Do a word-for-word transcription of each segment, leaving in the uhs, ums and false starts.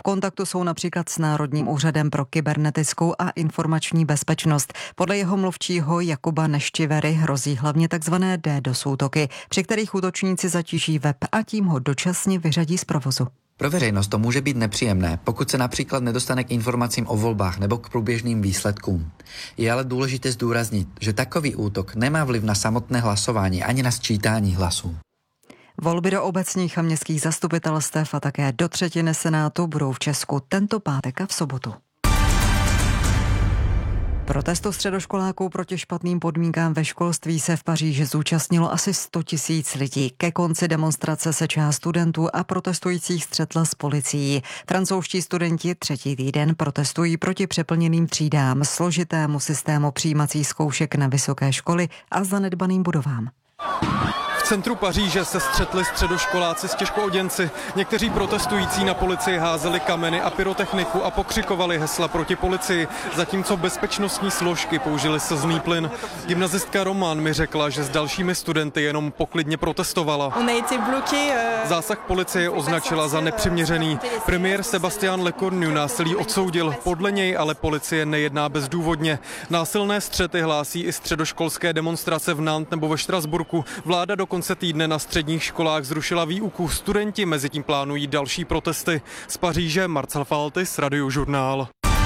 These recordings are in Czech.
V kontaktu jsou například s Národním úřadem pro kybernetickou a informační bezpečnost. Podle jeho mluvčího Jakuba Neščivery hrozí hlavně takzvané DDoS útoky, při kterých útočníci zatíží web a tím ho dočasně vyřadí z provozu. Pro veřejnost to může být nepříjemné, pokud se například nedostane k informacím o volbách nebo k průběžným výsledkům. Je ale důležité zdůraznit, že takový útok nemá vliv na samotné hlasování ani na sčítání hlasů. Volby do obecních a městských zastupitelstev a také do třetiny Senátu budou v Česku tento pátek a v sobotu. Protestu středoškoláků proti špatným podmínkám ve školství se v Paříži zúčastnilo asi sto tisíc lidí. Ke konci demonstrace se část studentů a protestujících střetla s policií. Francouzští studenti třetí týden protestují proti přeplněným třídám, složitému systému přijímacích zkoušek na vysoké školy a zanedbaným budovám. V centru Paříže se střetli středoškoláci s těžkooděnci. Někteří protestující na policii házeli kameny a pyrotechniku a pokřikovali hesla proti policii, zatímco bezpečnostní složky použili slzný plyn. Gymnazistka Román mi řekla, že s dalšími studenty jenom poklidně protestovala. Zásah policie označila za nepřiměřený. Premiér Sébastien Lecornu násilí odsoudil, podle něj ale policie nejedná bezdůvodně. Násilné střety hlásí i středoškolské demonstrace v Nantes nebo ve Štrasburku. Vláda do konce týdne na středních školách zrušila výuku. Studenti mezitím plánují další protesty. Z Paříže Marcel Faltis, Radiožurnál.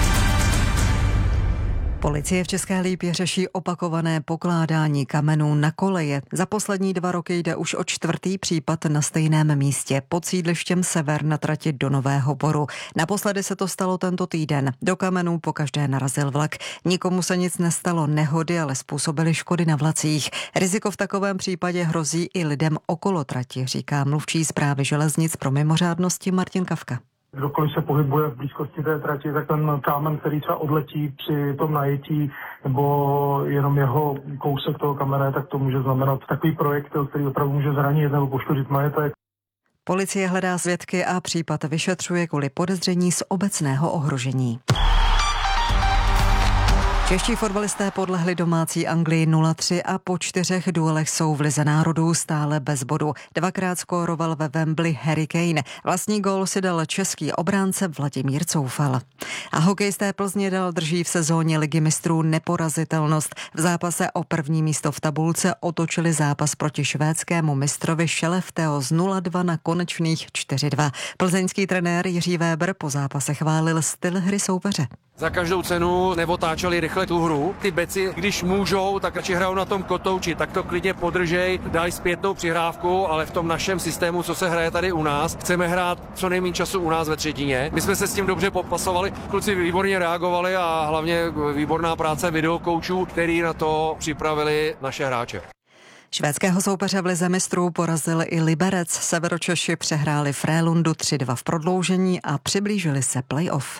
Policie v České Lípě řeší opakované pokládání kamenů na koleje. Za poslední dva roky jde už o čtvrtý případ na stejném místě pod sídlištěm Sever na trati do Nového Boru. Naposledy se to stalo tento týden. Do kamenů pokaždé narazil vlak. Nikomu se nic nestalo, nehody, ale způsobily škody na vlacích. Riziko v takovém případě hrozí i lidem okolo trati, říká mluvčí Správy železnic pro mimořádnosti Martin Kavka. Kdokoliv se pohybuje v blízkosti té trati, tak ten kámen, který třeba odletí při tom najetí nebo jenom jeho kousek toho kamene, tak to může znamenat takový projektil, který opravdu může zranit nebo poškodit majetek. Policie hledá svědky a případ vyšetřuje kvůli podezření z obecného ohrožení. Čeští fotbalisté podlehli domácí Anglii nula tři a po čtyřech duelech jsou v lize národů stále bez bodu. Dvakrát skóroval ve Wembley Harry Kane. Vlastní gól si dal český obránce Vladimír Coufal. A hokejisté Plzně dál drží v sezóně Ligy mistrů neporazitelnost. V zápase o první místo v tabulce otočili zápas proti švédskému mistrovi Skellefteå z nula dva na konečných čtyři dva. Plzeňský trenér Jiří Weber po zápase chválil styl hry soupeře. Za každou cenu neotáčeli rychle tu hru. Ty beci, když můžou, tak radši hrajou na tom kotouči, tak to klidně podržej, dají zpětnou přihrávku, ale v tom našem systému, co se hraje tady u nás, chceme hrát co nejméně času u nás ve třetině. My jsme se s tím dobře popasovali, kluci výborně reagovali a hlavně výborná práce videokoučů, který na to připravili naše hráče. Švédského soupeře v lize mistrů porazil i Liberec. Severočeši přehráli Frélundu tři dva v prodloužení a přiblížili se play-off.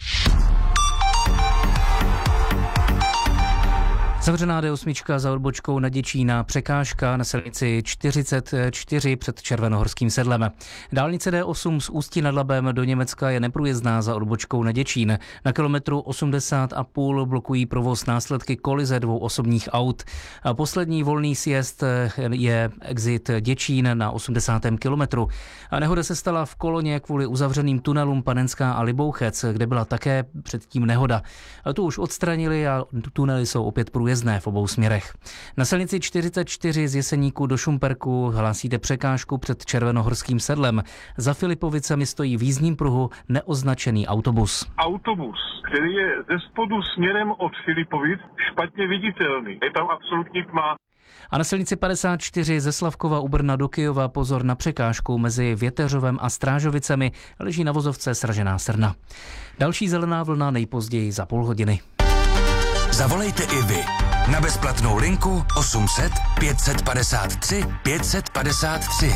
Zavřená D osm za odbočkou na Děčína, překážka na silnici čtyřicet čtyři před Červenohorským sedlem. Dálnice D osm z Ústí nad Labem do Německa je neprůjezdná za odbočkou na Děčín. Na kilometru osmdesát a půl blokují provoz následky kolize dvou osobních aut. A poslední volný sjezd je exit Děčín na osmdesátém kilometru. A nehoda se stala v Koloně kvůli uzavřeným tunelům Panenská a Libouchec, kde byla také předtím nehoda. A tu už odstranili a tunely jsou opět průjezdné v obou směrech. Na silnici čtyřicet čtyři z Jeseníku do Šumperku hlásíte překážku před Červenohorským sedlem. Za Filipovicemi stojí v jízdním pruhu neoznačený autobus. Autobus, který je ze spodu směrem od Filipovic, špatně viditelný. Je tam absolutní tma. A na silnici padesát čtyři ze Slavkova u Brna do Kyjova pozor na překážku mezi Věteřovem a Strážovicemi, leží na vozovce sražená srna. Další zelená vlna nejpozději za půl hodiny. Zavolejte i vy na bezplatnou linku osm set pět set padesát tři pět set padesát tři.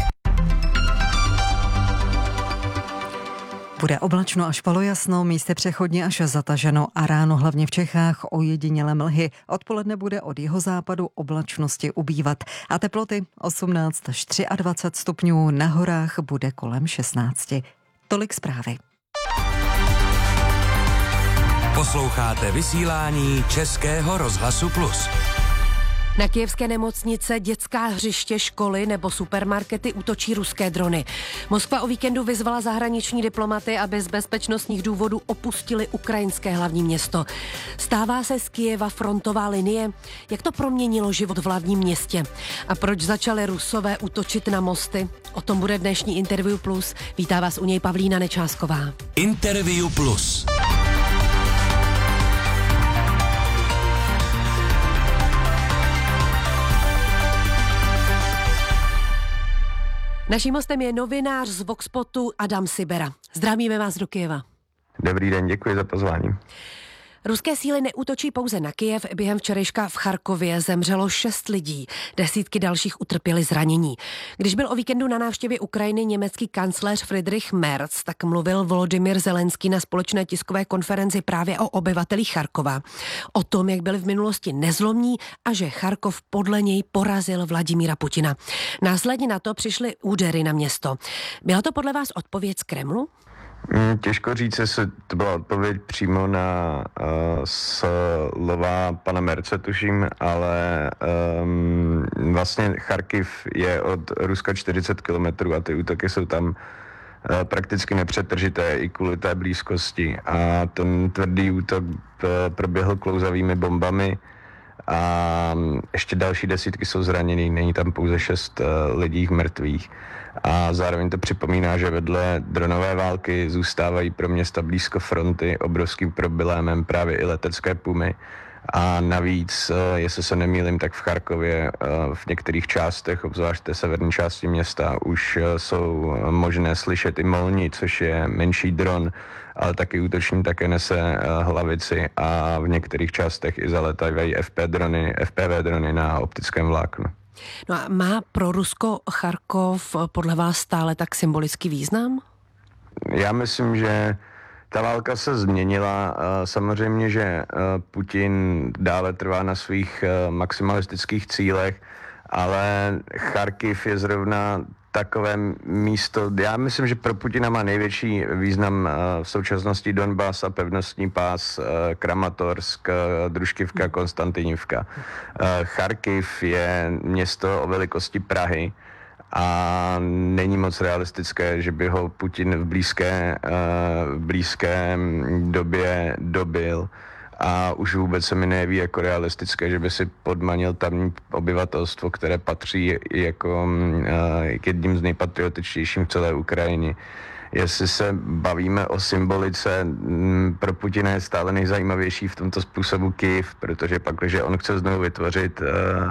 Bude oblačno až polojasno, místy přechodně až zataženo a ráno hlavně v Čechách ojedinělé mlhy. Odpoledne bude od jihozápadu oblačnosti ubývat a teploty osmnáct až dvacet tři stupňů, na horách bude kolem šestnáct. Tolik zprávy. Posloucháte vysílání Českého rozhlasu Plus. Na kyjevské nemocnice, dětská hřiště, školy nebo supermarkety útočí ruské drony. Moskva o víkendu vyzvala zahraniční diplomaty, aby z bezpečnostních důvodů opustili ukrajinské hlavní město. Stává se z Kyjeva frontová linie? Jak to proměnilo život v hlavním městě? A proč začali Rusové útočit na mosty? O tom bude dnešní Interview Plus. Vítá vás u něj Pavlína Nečásková. Interview Plus. Naším hostem je novinář z Voxpotu Adam Sibera. Zdravíme vás do Kyjeva. Dobrý den, děkuji za pozvání. Ruské síly neútočí pouze na Kyjev. Během včerejška v Charkově zemřelo šest lidí. Desítky dalších utrpěly zranění. Když byl o víkendu na návštěvě Ukrajiny německý kancléř Friedrich Merz, tak mluvil Volodymyr Zelenský na společné tiskové konferenci právě o obyvatelích Charkova. O tom, jak byli v minulosti nezlomní a že Charkov podle něj porazil Vladimíra Putina. Následně na to přišly údery na město. Byla to podle vás odpověď z Kremlu? Těžko říct, jestli to byla odpověď přímo na uh, slova pana Merce, tuším, ale um, vlastně Charkiv je od Ruska čtyřicet kilometrů a ty útoky jsou tam uh, prakticky nepřetržité i kvůli té blízkosti. A ten tvrdý útok uh, proběhl klouzavými bombami a ještě další desítky jsou zraněný, není tam pouze šest uh, lidí mrtvých. A zároveň to připomíná, že vedle dronové války zůstávají pro města blízko fronty obrovským problémem právě i letecké pumy. A navíc, jestli se nemýlím, tak v Charkově v některých částech, obzvlášť té severní části města, už jsou možné slyšet i molni, což je menší dron, ale taky útočník také nese hlavici a v některých částech i zaletají F P drony, F P V drony na optickém vláknu. No a má pro Rusko Charkov podle vás stále tak symbolický význam? Já myslím, že ta válka se změnila. Samozřejmě, že Putin dále trvá na svých maximalistických cílech, ale Charkiv je zrovna takové místo, já myslím, že pro Putina má největší význam v současnosti Donbas a pevnostní pás, Kramatorsk, Družkivka, Konstantinivka. Charkiv je město o velikosti Prahy a není moc realistické, že by ho Putin v blízké, v blízké době dobil. A už vůbec se mi nejeví jako realistické, že by si podmanil tamní obyvatelstvo, které patří jako uh, k jedním z nejpatriotičtějším v celé Ukrajině. Jestli se bavíme o symbolice, m, pro Putina je stále nejzajímavější v tomto způsobu Kyjev, protože pak, když on chce znovu vytvořit uh,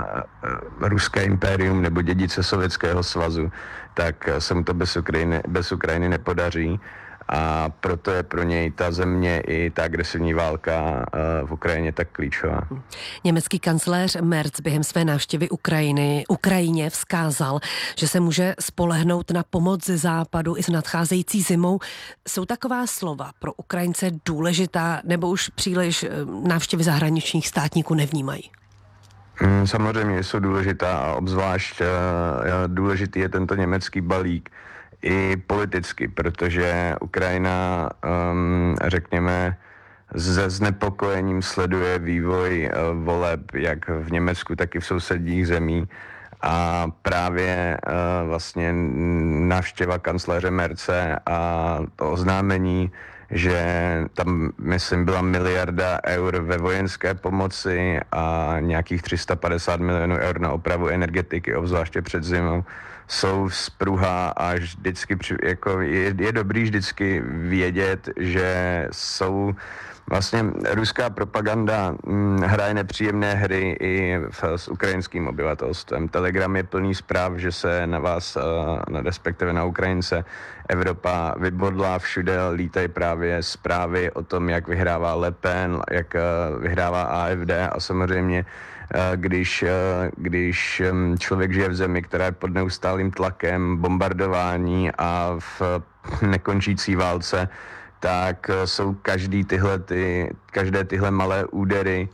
uh, ruské impérium nebo dědice Sovětského svazu, tak se mu to bez Ukrajiny, bez Ukrajiny nepodaří. A proto je pro něj ta země i ta agresivní válka v Ukrajině tak klíčová. Německý kancléř Merz během své návštěvy Ukrajiny, Ukrajině vzkázal, že se může spolehnout na pomoc ze západu i s nadcházející zimou. Jsou taková slova pro Ukrajince důležitá, nebo už příliš návštěvy zahraničních státníků nevnímají? Samozřejmě jsou důležitá a obzvlášť důležitý je tento německý balík i politicky, protože Ukrajina, um, řekněme, se znepokojením sleduje vývoj uh, voleb jak v Německu, tak i v sousedních zemí. A právě uh, vlastně návštěva kancléře Merce a to oznámení, že tam, myslím, byla miliarda eur ve vojenské pomoci a nějakých tři sta padesát milionů eur na opravu energetiky, obzvláště před zimou, jsou vzpruha a vždycky, jako je, je dobrý vždycky vědět, že jsou vlastně ruská propaganda hm, hraje nepříjemné hry i v, s ukrajinským obyvatelstvem. Telegram je plný zpráv, že se na vás, uh, respektive na Ukrajince, Evropa vybodla, všude lítají právě zprávy o tom, jak vyhrává Le Pen, jak uh, vyhrává A F D a samozřejmě Když, když člověk žije v zemi, která je pod neustálým tlakem, bombardování a v nekončící válce, tak jsou každý tyhle ty, každé tyhle malé údery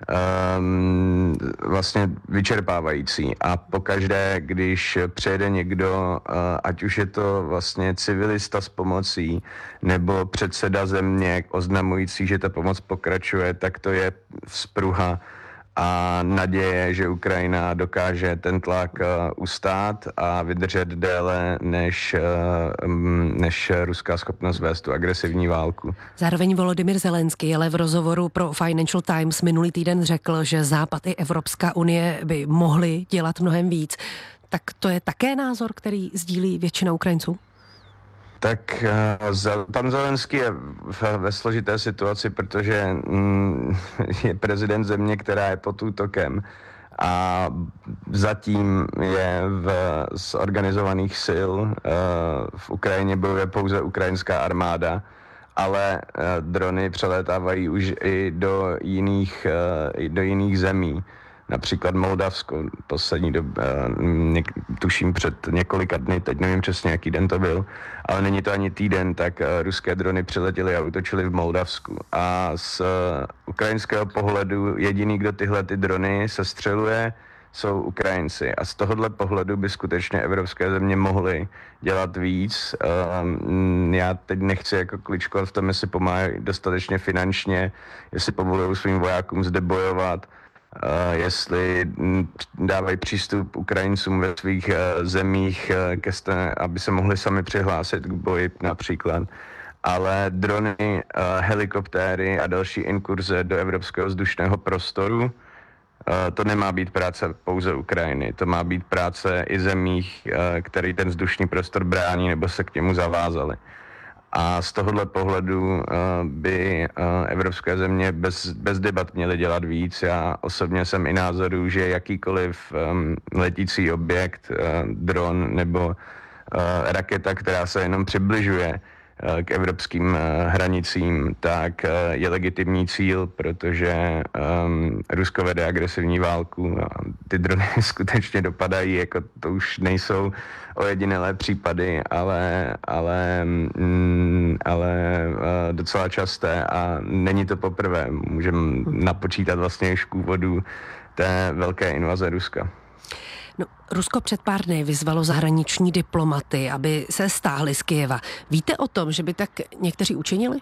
um, vlastně vyčerpávající. A pokaždé, když přijede někdo, uh, ať už je to vlastně civilista s pomocí, nebo předseda země oznamující, že ta pomoc pokračuje, tak to je vzpruha a naděje, že Ukrajina dokáže ten tlak ustát a vydržet déle než, než ruská schopnost vést tu agresivní válku. Zároveň Volodymyr Zelenský ale v rozhovoru pro Financial Times minulý týden řekl, že Západ i Evropská unie by mohly dělat mnohem víc. Tak to je také názor, který sdílí většina Ukrajinců? Tak pan Zelenský je ve složité situaci, protože je prezident země, která je pod útokem a zatím je v, z organizovaných sil v Ukrajině bojuje pouze ukrajinská armáda, ale drony přelétávají už i do jiných, do jiných zemí. Například Moldavsko, poslední dob, něk, tuším před několika dny, teď nevím přesně, jaký den to byl, ale není to ani týden, tak ruské drony přiletěly a útočily v Moldavsku. A z ukrajinského pohledu jediný, kdo tyhle ty drony sestřeluje, jsou Ukrajinci. A z tohohle pohledu by skutečně evropské země mohly dělat víc. Já teď nechci jako kličkovat v tom, jestli pomáhají dostatečně finančně, jestli povolují svým vojákům zde bojovat, Uh, jestli dávají přístup Ukrajincům ve svých uh, zemích, uh, ke stane, aby se mohli sami přihlásit k boji například. Ale drony, uh, helikoptéry a další inkurze do evropského vzdušného prostoru, uh, to nemá být práce pouze Ukrajiny. To má být práce i zemích, uh, který ten vzdušný prostor brání nebo se k němu zavázali. A z tohohle pohledu uh, by uh, evropské země bez, bez debat měly dělat víc. Já osobně jsem i názoru, že jakýkoliv um, letící objekt, uh, dron nebo uh, raketa, která se jenom přibližuje uh, k evropským uh, hranicím, tak uh, je legitimní cíl, protože um, Rusko vede agresivní válku a ty drony skutečně dopadají, jako to už nejsou ojedinělé případy, ale, ale, mm, ale uh, docela časté a není to poprvé. Můžeme napočítat vlastně už k úvodu té velké invaze Ruska. No, Rusko před pár dny vyzvalo zahraniční diplomaty, aby se stáhli z Kyjeva. Víte o tom, že by tak někteří učinili?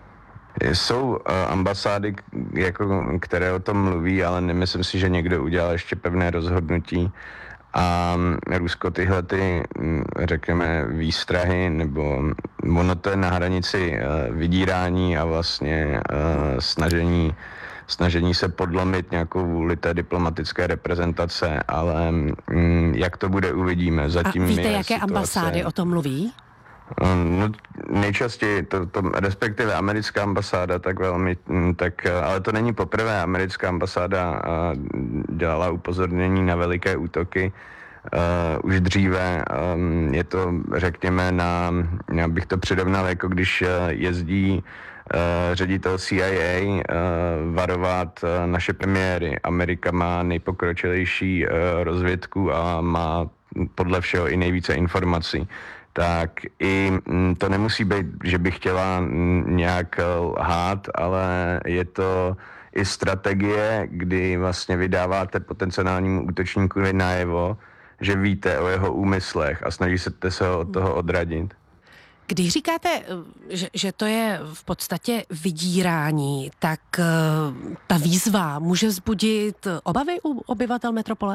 Jsou uh, ambasády, jako, které o tom mluví, ale nemyslím si, že někdo udělal ještě pevné rozhodnutí. A Rusko tyhle ty, řekněme, výstrahy, nebo ono to je na hranici uh, vydírání a vlastně uh, snažení, snažení se podlomit nějakou vůli té diplomatické reprezentace, ale um, jak to bude, uvidíme. Zatím a víte, je jaké situace... ambasády o tom mluví? No, nejčastěji, to, to, respektive americká ambasáda, tak velmi, tak, ale to není poprvé. Americká ambasáda dělala upozornění na veliké útoky. Uh, už dříve um, je to, řekněme, na, já bych to přirovnal, jako když jezdí uh, ředitel C I A uh, varovat uh, naše premiéry. Amerika má nejpokročilejší uh, rozvědku a má podle všeho i nejvíce informací. Tak i to nemusí být, že by chtěla nějak lhát, ale je to i strategie, kdy vlastně vydáváte potenciálnímu útočníkovi najevo, že víte o jeho úmyslech a snažíte se ho od toho odradit. Když říkáte, že, že to je v podstatě vydírání, tak ta výzva může vzbudit obavy u obyvatel metropole?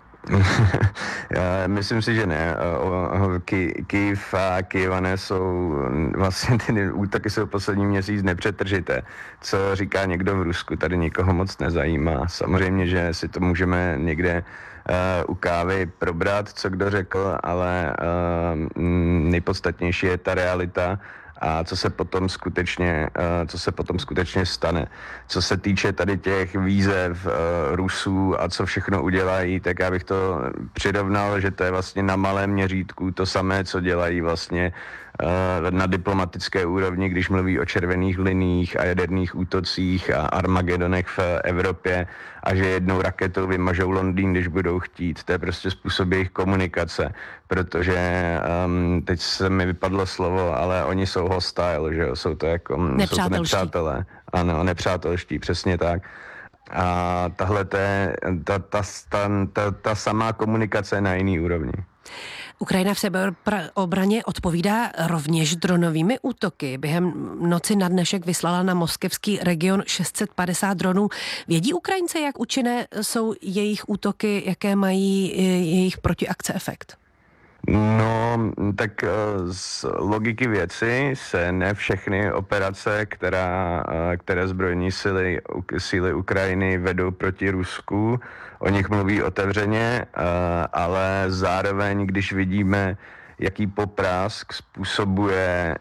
Já myslím si, že ne. Ky, Kyjev a Kyjevané jsou, vlastně ty útoky jsou poslední měsíc nepřetržité. Co říká někdo v Rusku, tady nikoho moc nezajímá. Samozřejmě, že si to můžeme někde uh, u kávy probrat, co kdo řekl, ale uh, nejpodstatnější je ta realita a co se potom skutečně, co se potom skutečně stane. Co se týče tady těch výzev Rusů a co všechno udělají, tak já bych to přirovnal, že to je vlastně na malém měřítku to samé, co dělají vlastně na diplomatické úrovni, když mluví o červených liních a jaderných útocích a Armagedonech v Evropě a že jednou raketou vymažou Londýn, když budou chtít. To je prostě způsob jejich komunikace, protože um, teď se mi vypadlo slovo, ale oni jsou hostile, že jo, jsou to jako jsou to nepřátelé. Ano, nepřátelští, přesně tak. A tahle ta, ta, ta, ta, ta, ta samá komunikace na jiný úrovni. Ukrajina v sebeobraně odpovídá rovněž dronovými útoky. Během noci na dnešek vyslala na moskevský region šest set padesát dronů. Vědí Ukrajince, jak účinné jsou jejich útoky, jaké mají jejich protiakce efekt? No, tak z logiky věci se ne všechny operace, která, které zbrojní síly, síly Ukrajiny vedou proti Rusku, o nich mluví otevřeně, ale zároveň, když vidíme, jaký poprask způsobuje,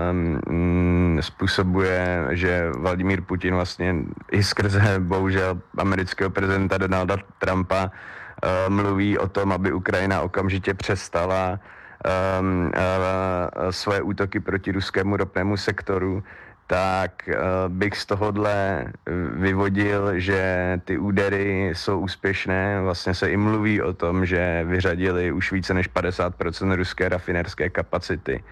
um, způsobuje, že Vladimír Putin vlastně i skrze, bohužel, amerického prezidenta Donalda Trumpa uh, mluví o tom, aby Ukrajina okamžitě přestala um, uh, svoje útoky proti ruskému ropnému sektoru, tak uh, bych z tohohle vyvodil, že ty údery jsou úspěšné. Vlastně se i mluví o tom, že vyřadili už více než padesát procent ruské rafinerské kapacity.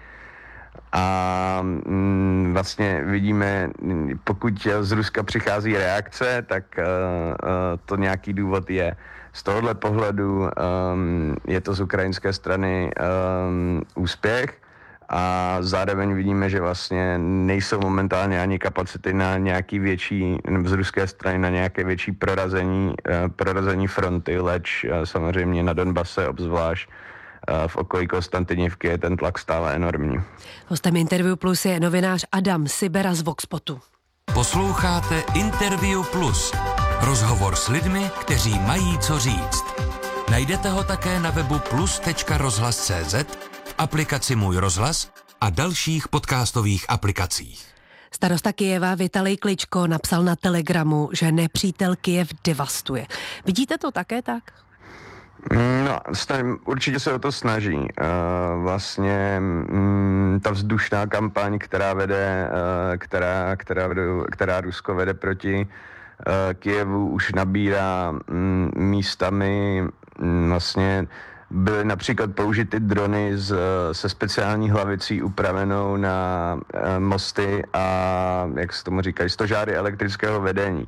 A mm, vlastně vidíme, pokud z Ruska přichází reakce, tak uh, uh, to nějaký důvod je. Z tohohle pohledu um, je to z ukrajinské strany um, úspěch. A zároveň vidíme, že vlastně nejsou momentálně ani kapacity na nějaký větší, z ruské strany na nějaké větší prorazení, prorazení fronty, leč samozřejmě na Donbase obzvlášť v okolí Konstantinivky je ten tlak stále enormní. Hostem Interview Plus je novinář Adam Sibera z Voxpotu. Posloucháte Interview Plus. Rozhovor s lidmi, kteří mají co říct. Najdete ho také na webu plus tečka rozhlas tečka cé zet, v aplikaci Můj rozhlas a dalších podcastových aplikacích. Starosta Kyjeva Vitalij Kličko napsal na Telegramu, že nepřítel Kyjev devastuje. Vidíte to také tak? No, určitě se o to snaží. Vlastně ta vzdušná kampaň, která vede, která, která, vede, která Rusko vede proti Kyjevu, už nabírá místami vlastně. Byly například použity drony z, se speciální hlavicí upravenou na e, mosty a, jak se tomu říkají, stožáry elektrického vedení.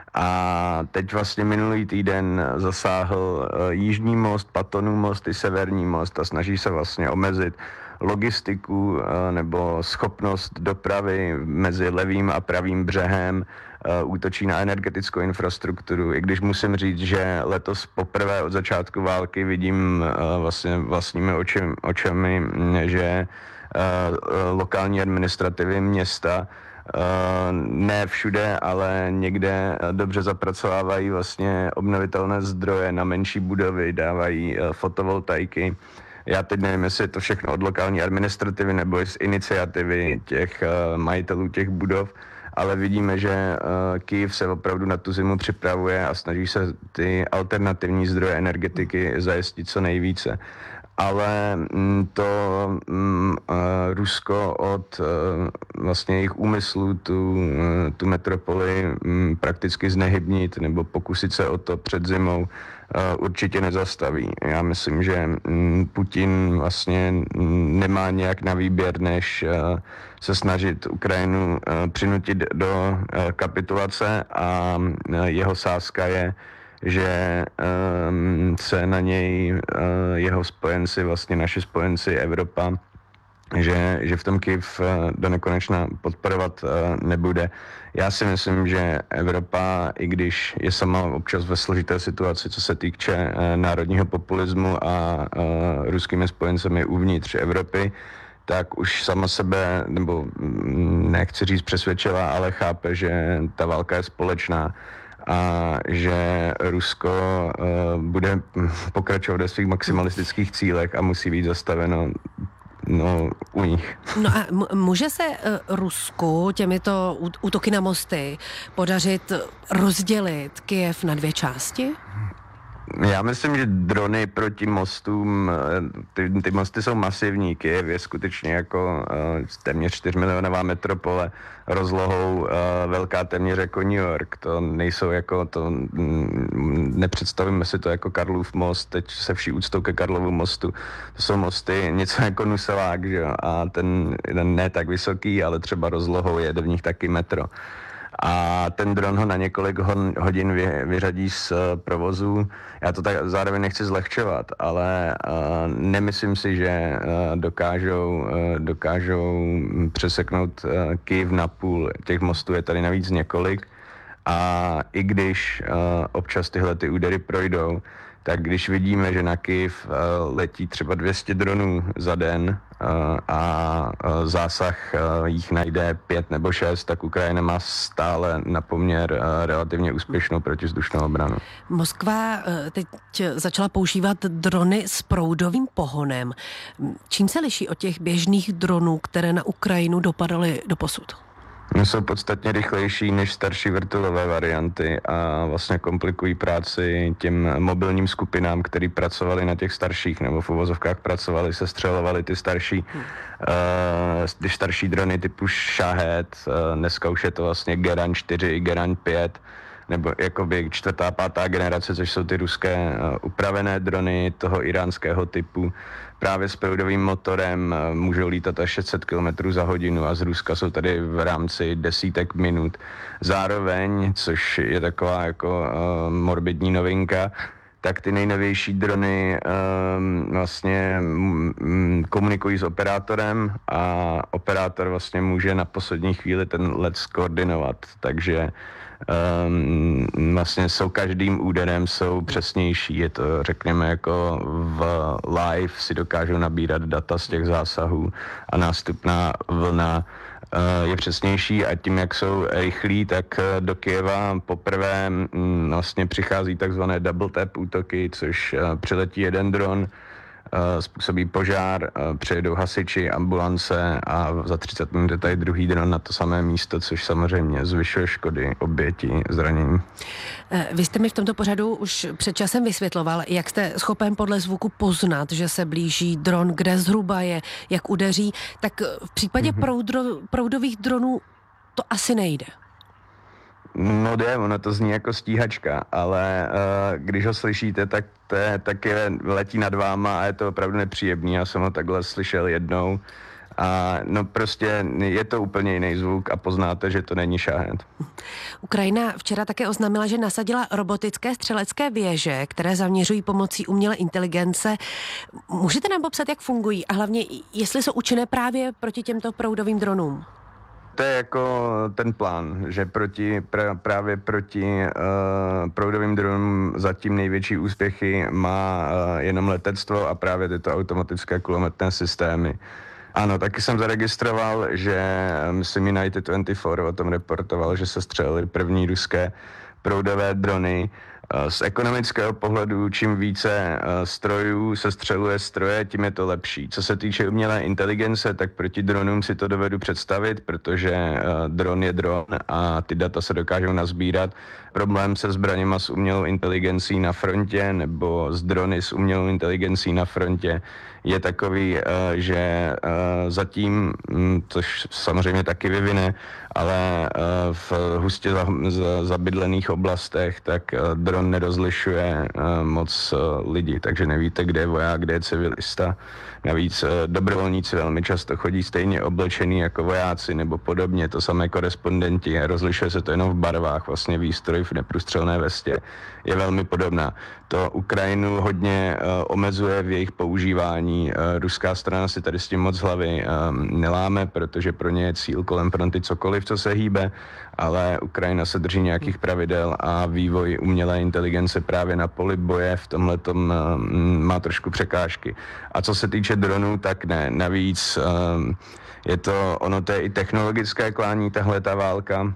A teď vlastně minulý týden zasáhl e, jižní most, Patonův most i severní most a snaží se vlastně omezit logistiku e, nebo schopnost dopravy mezi levým a pravým břehem. Uh, útočí na energetickou infrastrukturu, i když musím říct, že letos poprvé od začátku války vidím uh, vlastně vlastními očem, očemi, že uh, lokální administrativy města uh, ne všude, ale někde dobře zapracovávají vlastně obnovitelné zdroje na menší budovy, dávají uh, fotovoltaiky. Já teď nevím, jestli je to všechno od lokální administrativy nebo z iniciativy těch uh, majitelů těch budov, ale vidíme, že uh, Kyjev se opravdu na tu zimu připravuje a snaží se ty alternativní zdroje energetiky zajistit co nejvíce. Ale mm, to mm, uh, Rusko od uh, vlastně jejich úmyslů tu, uh, tu metropoli mm, prakticky znehybnit nebo pokusit se o to před zimou uh, určitě nezastaví. Já myslím, že mm, Putin vlastně mm, nemá nějak na výběr, než uh, se snažit Ukrajinu uh, přinutit do uh, kapitulace a uh, jeho sázka je, že um, se na něj uh, jeho spojenci, vlastně naši spojenci Evropa, že, že v tom Kyjev uh, do nekonečna podporovat uh, nebude. Já si myslím, že Evropa, i když je sama občas ve složité situaci, co se týče uh, národního populismu a uh, ruskými spojencemi uvnitř Evropy, tak už sama sebe, nebo nechci říct přesvědčila, ale chápe, že ta válka je společná a že Rusko uh, bude pokračovat ve svých maximalistických cílech a musí být zastaveno no, u nich. No a může se uh, Rusku těmito útoky na mosty podařit rozdělit Kyjev na dvě části? Já myslím, že drony proti mostům, ty, ty mosty jsou masivní. Kyjev je skutečně jako uh, téměř čtyřmilionová metropole rozlohou uh, velká téměř jako New York. To nejsou jako to, mm, nepředstavíme si to jako Karlův most, teď se vší úctou ke Karlovu mostu. To jsou mosty něco jako Nuselák, že jo? A ten jeden ne tak vysoký, ale třeba rozlohou jede v nich taky metro. a ten dron ho na několik hodin vyřadí z provozu. Já to tak zároveň nechci zlehčovat, ale nemyslím si, že dokážou, dokážou přeseknout Kyjev na půl. Těch mostů je tady navíc několik a i když občas tyhle ty údery projdou, tak když vidíme, že na Kyjev letí třeba dvě stě dronů za den a zásah jich najde pět nebo šest, tak Ukrajina má stále na poměr relativně úspěšnou protivzdušnou obranu. Moskva teď začala používat drony s proudovým pohonem. Čím se liší od těch běžných dronů, které na Ukrajinu dopadaly doposud? Jsou podstatně rychlejší než starší vrtulové varianty a vlastně komplikují práci těm mobilním skupinám, který pracovali na těch starších, nebo v uvozovkách pracovali, sestřelovali ty starší, hmm. uh, ty starší drony typu Shahed, uh, dneska už je to vlastně Geran čtyři, Geran pět, nebo jakoby čtvrtá, pátá generace, což jsou ty ruské uh, upravené drony toho iránského typu. Právě s proudovým motorem můžou lítat až šest set kilometrů za hodinu a z Ruska jsou tady v rámci desítek minut. Zároveň, což je taková jako uh, morbidní novinka, tak ty nejnovější drony um, vlastně um, komunikují s operátorem a operátor vlastně může na poslední chvíli ten let skoordinovat, takže Um, vlastně jsou každým úderem jsou přesnější, je to řekněme jako v live si dokážou nabírat data z těch zásahů a nástupná vlna uh, je přesnější a tím, jak jsou rychlí, tak do Kyjeva poprvé um, vlastně přichází takzvané double tap útoky, což uh, přiletí jeden dron, způsobí požár, přijedou hasiči, ambulance a za třicet minut je tady druhý dron na to samé místo, což samozřejmě zvyšuje škody, oběti, zranění. Vy jste mi v tomto pořadu už před časem vysvětloval, jak jste schopen podle zvuku poznat, že se blíží dron, kde zhruba je, jak udeří, tak v případě mm-hmm. proudro, proudových dronů to asi nejde. No jde, ono to zní jako stíhačka, ale uh, když ho slyšíte, tak, te, tak je, letí nad váma a je to opravdu nepříjemný. Já jsem ho takhle slyšel jednou a no prostě je to úplně jiný zvuk a poznáte, že to není Shahed. Ukrajina včera také oznámila, že nasadila robotické střelecké věže, které zaměřují pomocí umělé inteligence. Můžete nám popsat, jak fungují a hlavně, jestli jsou účinné právě proti těmto proudovým dronům? To je jako ten plán, že proti, pra, právě proti uh, proudovým dronům zatím největší úspěchy má uh, jenom letectvo a právě tyto automatické kulometné systémy. Ano, taky jsem zaregistroval, že myslím United dvacet čtyři o tom reportoval, že se střelily první ruské proudové drony. Z ekonomického pohledu, čím více strojů se střeluje stroje, tím je to lepší. Co se týče umělé inteligence, tak proti dronům si to dovedu představit, protože dron je dron a ty data se dokážou nazbírat. Problém se zbraněma s umělou inteligencí na frontě nebo s drony s umělou inteligencí na frontě je takový, že zatím, což samozřejmě taky vyvine, ale v hustě zabydlených oblastech, tak dron nerozlišuje moc lidí, takže nevíte, kde je voják, kde je civilista. Navíc dobrovolníci velmi často chodí stejně oblečení jako vojáci nebo podobně, to samé korespondenti, rozlišuje se to jenom v barvách, vlastně výstroj v neprůstřelné vestě je velmi podobná. To Ukrajinu hodně uh, omezuje v jejich používání. Uh, ruská strana si tady s tím moc hlavy um, neláme, protože pro ně je cíl kolem fronty cokoliv, co se hýbe, ale Ukrajina se drží nějakých pravidel a vývoj umělé inteligence právě na poli boje v tomhletom um, má trošku překážky. A co se týče dronů, tak ne. Navíc um, je to, ono to je i technologické klání, tahle ta válka.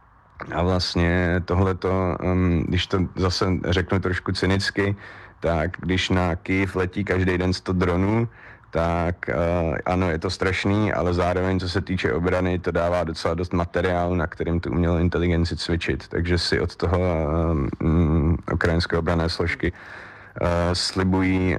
A vlastně tohleto, um, když to zase řeknu trošku cynicky, tak když na Kyjev letí každý den sto dronů, tak uh, ano, je to strašný, ale zároveň, co se týče obrany, to dává docela dost materiálu, na kterým tu umělou inteligenci cvičit. Takže si od toho um, um, ukrajinské obranné složky slibují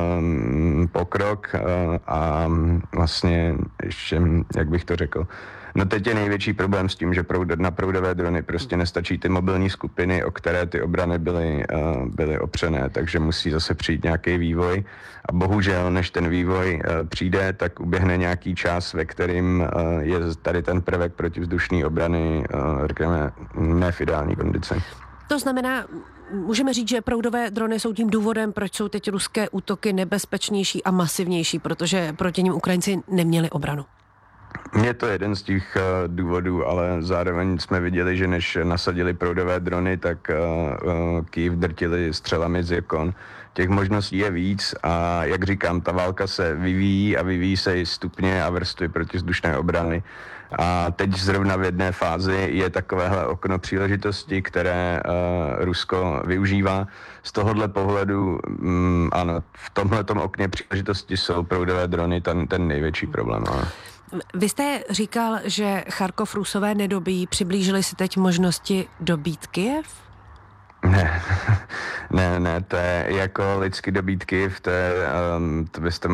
pokrok a vlastně ještě, jak bych to řekl, no teď je největší problém s tím, že na proudové drony prostě nestačí ty mobilní skupiny, o které ty obrany byly, byly opřené, takže musí zase přijít nějaký vývoj a bohužel, než ten vývoj přijde, tak uběhne nějaký čas, ve kterým je tady ten prvek protivzdušné obrany, řekněme, ne v ideální kondici. To znamená, můžeme říct, že proudové drony jsou tím důvodem, proč jsou teď ruské útoky nebezpečnější a masivnější, protože proti nim Ukrajinci neměli obranu. Je to jeden z těch uh, důvodů, ale zároveň jsme viděli, že než nasadili proudové drony, tak uh, uh, Kyjev drtili střelami z Zirkon. Těch možností je víc a jak říkám, ta válka se vyvíjí a vyvíjí se i stupně a vrstvy protivzdušné obrany. A teď zrovna v jedné fázi je takovéhle okno příležitosti, které uh, Rusko využívá. Z tohohle pohledu, um, ano, v tomhletom okně příležitosti jsou proudové drony ten, ten největší problém. Ale. Vy jste říkal, že Charkov Rusové nedobíjí. Přiblížili si teď možnosti dobít Kyjev? Ne, ne, ne, to je jako lidsky dobít Kyjev, to je, um, to byste,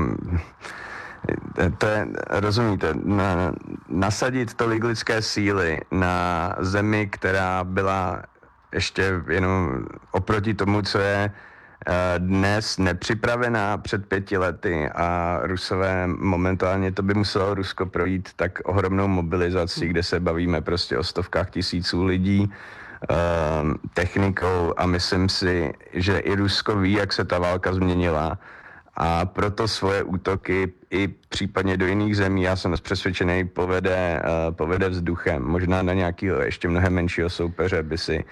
to je, rozumíte, na, nasadit tolik lidské síly na zemi, která byla ještě jenom oproti tomu, co je dnes nepřipravená před pěti lety a Rusové momentálně, to by muselo Rusko projít tak ohromnou mobilizací, kde se bavíme prostě o stovkách tisíců lidí, technikou a myslím si, že i Rusko ví, jak se ta válka změnila a proto svoje útoky i případně do jiných zemí, já jsem přesvědčený, povede, povede vzduchem. Možná na nějakého ještě mnohem menšího soupeře by si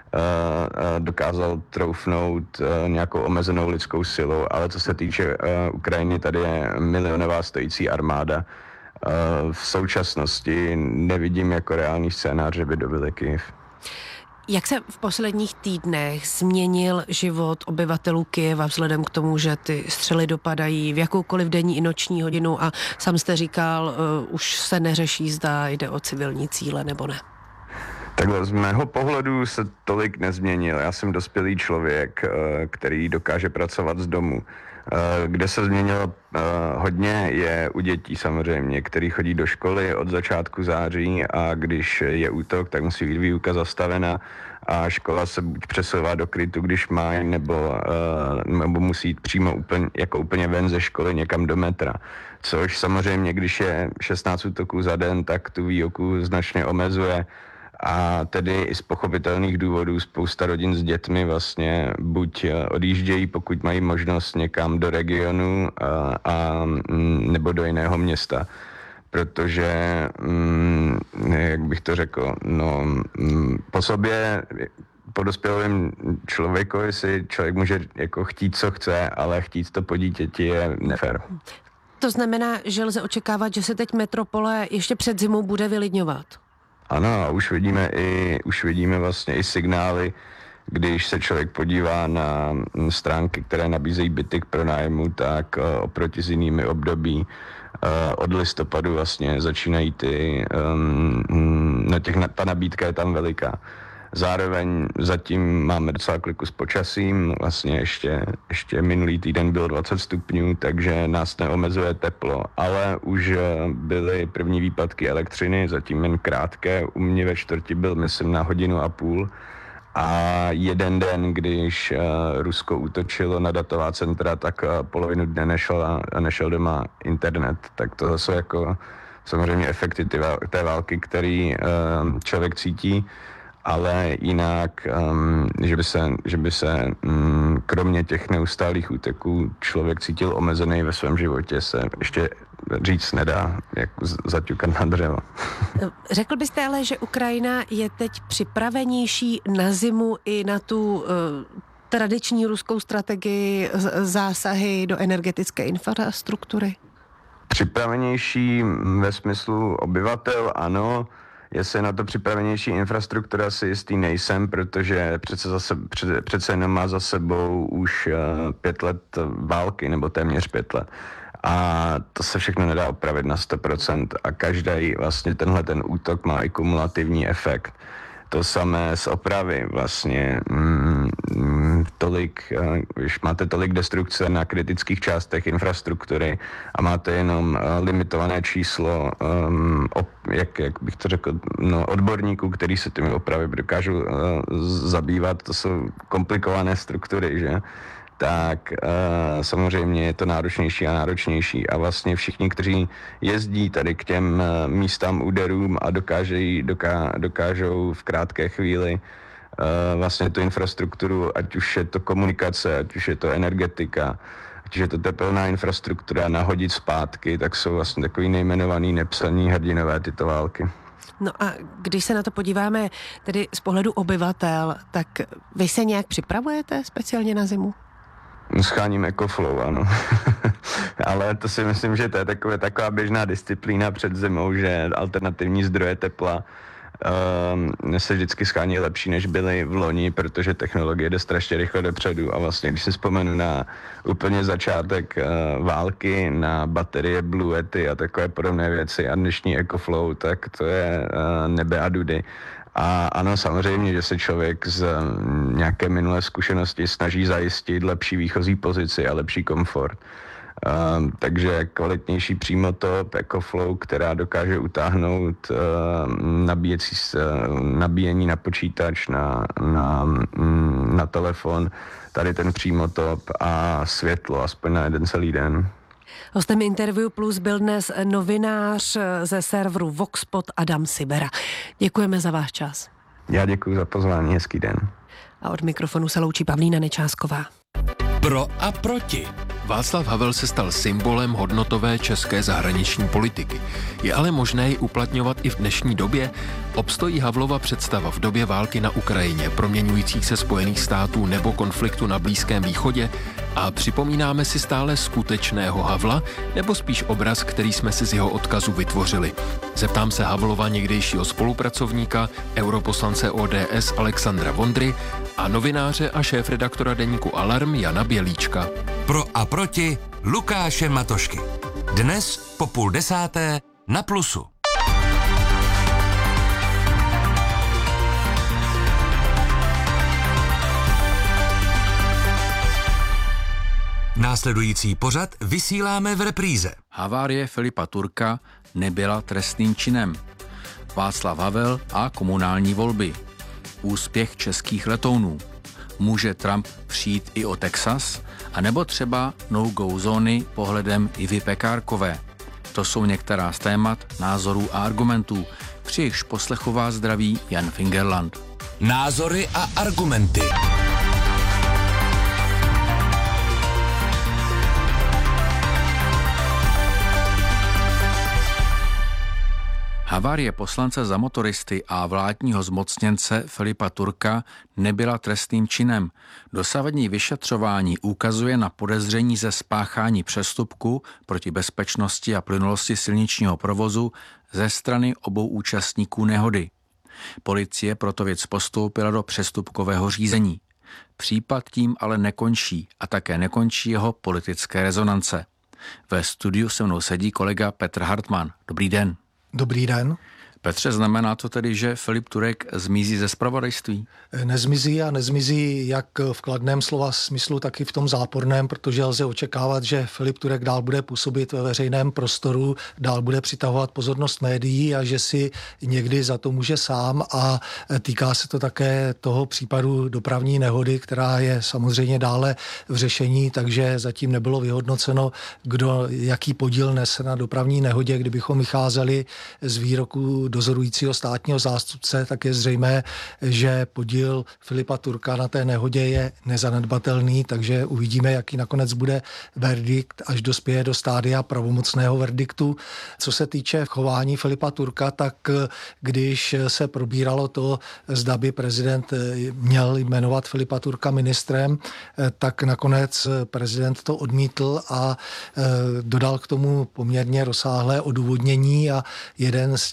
dokázal troufnout nějakou omezenou lidskou silou, ale co se týče Ukrajiny, tady je milionová stojící armáda. V současnosti nevidím jako reálný scénář, že by dobili Kyjev. Jak se v posledních týdnech změnil život obyvatelů Kyjeva vzhledem k tomu, že ty střely dopadají v jakoukoliv denní i noční hodinu a sám jste říkal, uh, už se neřeší, zda jde o civilní cíle nebo ne? Takhle z mého pohledu se tolik nezměnil. Já jsem dospělý člověk, který dokáže pracovat z domu. Kde se změnilo hodně je u dětí samozřejmě, který chodí do školy od začátku září a když je útok, tak musí být výuka zastavena a škola se buď přesouvá do krytu, když má, nebo, nebo musí jít přímo úplně, jako úplně ven ze školy někam do metra. Což samozřejmě, když je šestnáct útoků za den, tak tu výuku značně omezuje. A tedy i z pochopitelných důvodů spousta rodin s dětmi vlastně buď odjíždějí, pokud mají možnost někam do regionu a, a, nebo do jiného města. Protože, mm, jak bych to řekl, no, po sobě, po dospělém člověku, si člověk může jako chtít, co chce, ale chtít to po dítěti je nefér. To znamená, že lze očekávat, že se teď metropole ještě před zimou bude vylidňovat? Ano, už vidíme i, už vidíme vlastně i signály, když se člověk podívá na stránky, které nabízejí byty k pronájmu, tak oproti s jinými období od listopadu vlastně začínají ty, no těch, ta nabídka je tam veliká. Zároveň zatím máme docela kliku s počasím, vlastně ještě, ještě minulý týden bylo dvacet stupňů, takže nás neomezuje teplo, ale už byly první výpadky elektřiny, zatím jen krátké, u mě ve čtvrti byl, myslím, na hodinu a půl a jeden den, když Rusko útočilo na datová centra, tak polovinu dne nešel, nešel doma internet, tak to zase jako samozřejmě efekty té války, který člověk cítí. Ale jinak, um, že by se, že by se um, kromě těch neustálých úteků člověk cítil omezený ve svém životě, se ještě říct nedá, jak zaťukat na dřevo. Řekl byste ale, že Ukrajina je teď připravenější na zimu i na tu uh, tradiční ruskou strategii zásahy do energetické infrastruktury? Připravenější ve smyslu obyvatel, ano. Jestli na to připravenější infrastruktura, si jistý nejsem, protože přece, zase, přece, přece jenom má za sebou už uh, pět let války, nebo téměř pět let. A to se všechno nedá opravit na sto procent a každý vlastně tenhle ten útok má i kumulativní efekt. To samé z opravy vlastně. Mm, mm, tolik, když máte tolik destrukce na kritických částech infrastruktury a máte jenom uh, limitované číslo, um, op, jak, jak bych to řekl, no, odborníků, který se těmi opravy dokážou uh, zabývat, to jsou komplikované struktury, že? Tak uh, samozřejmě je to náročnější a náročnější a vlastně všichni, kteří jezdí tady k těm uh, místám úderům a dokážejí, doká, dokážou v krátké chvíli uh, vlastně tu infrastrukturu, ať už je to komunikace, ať už je to energetika, ať už je to tepelná infrastruktura, nahodit zpátky, tak jsou vlastně takový nejmenovaný nepsaný hrdinové tyto války. No a když se na to podíváme tedy z pohledu obyvatel, tak vy se nějak připravujete speciálně na zimu? Scháním EcoFlow, ano. Ale to si myslím, že to je takové, taková běžná disciplína před zimou, že alternativní zdroje tepla um, se vždycky schání lepší, než byly v loni, protože technologie jde strašně rychle dopředu a vlastně, když si vzpomenu na úplně začátek uh, války, na baterie Blue Yeti a takové podobné věci a dnešní EcoFlow, tak to je uh, nebe a dudy. A ano, samozřejmě, že se člověk z nějaké minulé zkušenosti snaží zajistit lepší výchozí pozici a lepší komfort. Uh, takže kvalitnější přímotop, EcoFlow, která dokáže utáhnout uh, nabíjecí, uh, nabíjení na počítač, na, na, mm, na telefon, tady ten přímotop a světlo, aspoň na jeden celý den. Hostem Interview Plus byl dnes novinář ze serveru Voxpot Adam Sibera. Děkujeme za váš čas. Já děkuji za pozvání, hezký den. A od mikrofonu se loučí Pavlína Nečásková. Pro a proti. Václav Havel se stal symbolem hodnotové české zahraniční politiky. Je ale možné ji uplatňovat i v dnešní době? Obstojí Havlova představa v době války na Ukrajině, proměňujících se Spojených států nebo konfliktu na Blízkém východě? A připomínáme si stále skutečného Havla, nebo spíš obraz, který jsme si z jeho odkazu vytvořili? Zeptám se Havlova někdejšího spolupracovníka, europoslance O D S Alexandra Vondry a novináře a šéfredaktora deníku Alarm Jana Bělíčka. Pro a proti Lukáše Matošky. Dnes po půl desáté na Plusu. Následující pořad vysíláme v repríze. Havárie Filipa Turka nebyla trestným činem. Václav Havel a komunální volby. Úspěch českých letounů. Může Trump přijít i o Texas? A nebo třeba no-go zóny pohledem Ivy Pekárkové. To jsou některá z témat, názorů a argumentů. Při jejichž poslechu vás zdraví Jan Fingerland. Názory a argumenty. Havárie poslance za motoristy a vládního zmocněnce Filipa Turka nebyla trestným činem. Dosavadní vyšetřování ukazuje na podezření ze spáchání přestupku proti bezpečnosti a plynulosti silničního provozu ze strany obou účastníků nehody. Policie proto věc postoupila do přestupkového řízení. Případ tím ale nekončí a také nekončí jeho politické rezonance. Ve studiu se mnou sedí kolega Petr Hartmann. Dobrý den. Dobrý den. Petře, znamená to tedy, že Filip Turek zmizí ze zpravodajství? Nezmizí a nezmizí jak v kladném slova smyslu, tak i v tom záporném, protože lze očekávat, že Filip Turek dál bude působit ve veřejném prostoru, dál bude přitahovat pozornost médií a že si někdy za to může sám a týká se to také toho případu dopravní nehody, která je samozřejmě dále v řešení, takže zatím nebylo vyhodnoceno, kdo jaký podíl nese na dopravní nehodě. Kdybychom vycházeli z výroku dozorujícího státního zástupce, tak je zřejmé, že podíl Filipa Turka na té nehodě je nezanedbatelný, takže uvidíme, jaký nakonec bude verdikt, až dospěje do stádia pravomocného verdiktu. Co se týče chování Filipa Turka, tak když se probíralo to, zda by prezident měl jmenovat Filipa Turka ministrem, tak nakonec prezident to odmítl a dodal k tomu poměrně rozsáhlé odůvodnění a jeden z těch argumentů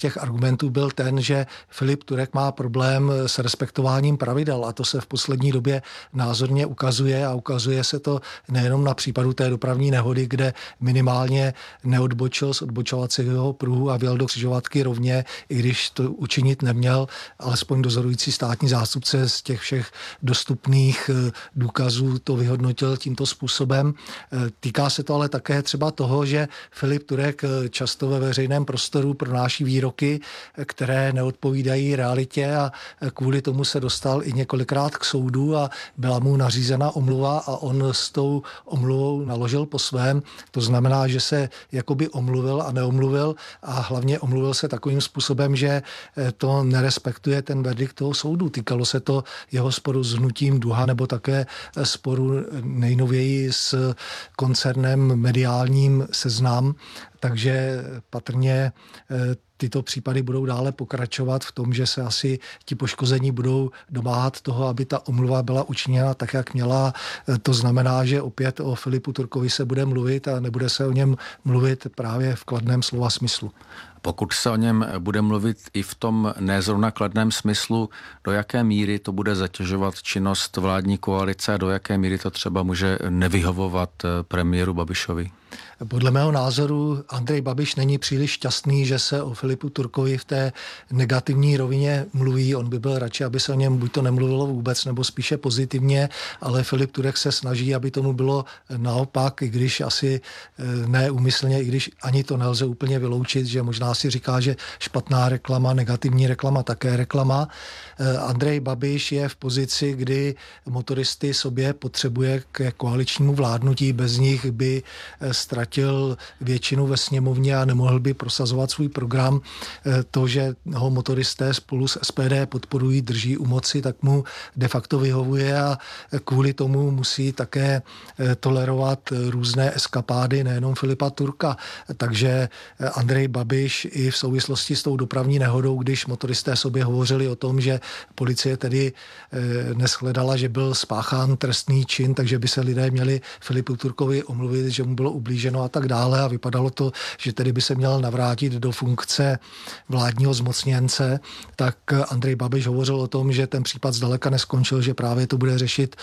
argumentů byl ten, že Filip Turek má problém s respektováním pravidel a to se v poslední době názorně ukazuje a ukazuje se to nejenom na případu té dopravní nehody, kde minimálně neodbočil z odbočovacího pruhu a vjel do křižovatky rovně, i když to učinit neměl, alespoň dozorující státní zástupce z těch všech dostupných důkazů to vyhodnotil tímto způsobem. Týká se to ale také třeba toho, že Filip Turek často ve veřejném prostoru pronáší výroky, které neodpovídají realitě a kvůli tomu se dostal i několikrát k soudu a byla mu nařízena omluva a on s tou omluvou naložil po svém. To znamená, že se jakoby omluvil a neomluvil a hlavně omluvil se takovým způsobem, že to nerespektuje ten verdikt toho soudu. Týkalo se to jeho sporu s hnutím Duha nebo také sporu nejnověji s koncernem mediálním Seznam, takže patrně tyto případy budou dále pokračovat v tom, že se asi ti poškození budou domáhat toho, aby ta omluva byla učiněna tak, jak měla. To znamená, že opět o Filipu Turkovi se bude mluvit a nebude se o něm mluvit právě v kladném slova smyslu. Pokud se o něm bude mluvit i v tom nezrovna kladném smyslu, do jaké míry to bude zatěžovat činnost vládní koalice a do jaké míry to třeba může nevyhovovat premiéru Babišovi? Podle mého názoru Andrej Babiš není příliš šťastný, že se o Filipu Turkovi v té negativní rovině mluví. On by byl radši, aby se o něm buď to nemluvilo vůbec, nebo spíše pozitivně, ale Filip Turek se snaží, aby tomu bylo naopak, i když asi neúmyslně, i když ani to nelze úplně vyloučit, že možná si říká, že špatná reklama, negativní reklama, také reklama. Andrej Babiš je v pozici, kdy motoristy sobě potřebuje k koaličnímu vládnutí, bez nich by ztratil většinu ve sněmovně a nemohl by prosazovat svůj program. To, že ho motoristé spolu s S P D podporují, drží u moci, tak mu de facto vyhovuje a kvůli tomu musí také tolerovat různé eskapády, nejenom Filipa Turka. Takže Andrej Babiš i v souvislosti s tou dopravní nehodou, když motoristé sobě hovořili o tom, že policie tedy neshledala, že byl spáchán trestný čin, takže by se lidé měli Filipu Turkovi omluvit, že mu bylo ublíženo a tak dále a vypadalo to, že tedy by se měl navrátit do funkce vládního zmocněnce, tak Andrej Babiš hovořil o tom, že ten případ zdaleka neskončil, že právě to bude řešit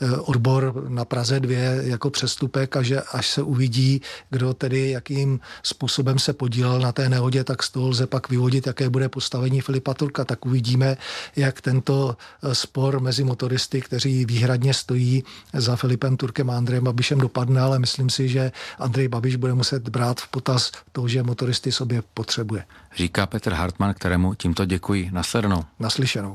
odbor na Praze dvě jako přestupek a že až se uvidí, kdo tedy jakým způsobem se podílel na té nehodě, tak z toho lze pak vyvodit, jaké bude postavení Filipa Turka. Tak uvidíme, jak tento spor mezi motoristy, kteří výhradně stojí za Filipem Turkem a Andrejem Babišem, dopadne, ale myslím si, že Andrej Babiš bude muset brát v potaz to, že motoristy sobě potřebuje. Říká Petr Hartmann, kterému tímto děkuji. Nasledanou. Naslyšenou.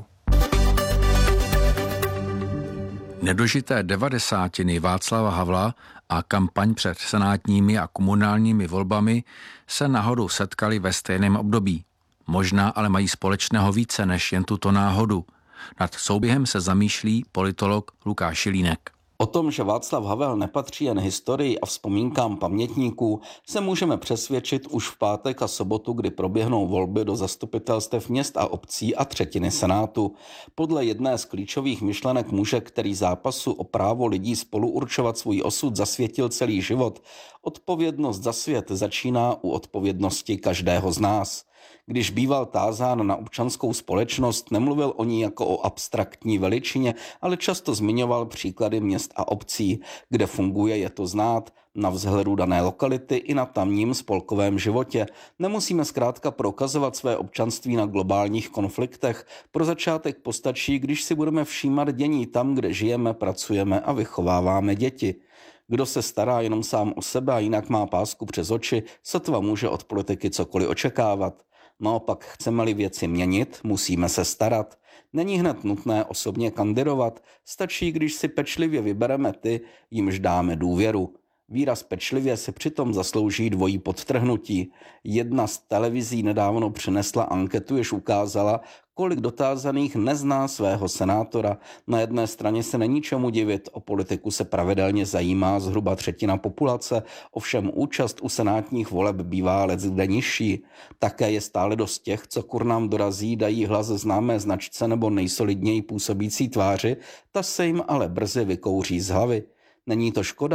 Nedožité devadesátiny Václava Havla a kampaň před senátními a komunálními volbami se náhodou setkali ve stejném období. Možná ale mají společného více než jen tuto náhodu. Nad souběhem se zamýšlí politolog Lukáš Šilínek. O tom, že Václav Havel nepatří jen historii a vzpomínkám pamětníků, se můžeme přesvědčit už v pátek a sobotu, kdy proběhnou volby do zastupitelstev měst a obcí a třetiny senátu. Podle jedné z klíčových myšlenek muže, který zápasu o právo lidí spolu určovat svůj osud zasvětil celý život, odpovědnost za svět začíná u odpovědnosti každého z nás. Když býval tázán na občanskou společnost, nemluvil o ní jako o abstraktní veličině, ale často zmiňoval příklady měst a obcí, kde funguje, je to znát, na vzhledu dané lokality i na tamním spolkovém životě. Nemusíme zkrátka prokazovat své občanství na globálních konfliktech. Pro začátek postačí, když si budeme všímat dění tam, kde žijeme, pracujeme a vychováváme děti. Kdo se stará jenom sám o sebe a jinak má pásku přes oči, sotva může od politiky cokoliv očekávat. Naopak, chceme-li věci měnit, musíme se starat. Není hned nutné osobně kandidovat, stačí, když si pečlivě vybereme ty, jimž dáme důvěru. Výraz pečlivě si přitom zaslouží dvojí podtrhnutí. Jedna z televizí nedávno přinesla anketu, jež ukázala, kolik dotázaných nezná svého senátora. Na jedné straně se není čemu divit, o politiku se pravidelně zajímá zhruba třetina populace, ovšem účast u senátních voleb bývá leckde nižší. Také je stále dost těch, co kur nám dorazí, dají hlas známé značce nebo nejsolidněji působící tváři, ta se jim ale brzy vykouří z hlavy. Není to škoda?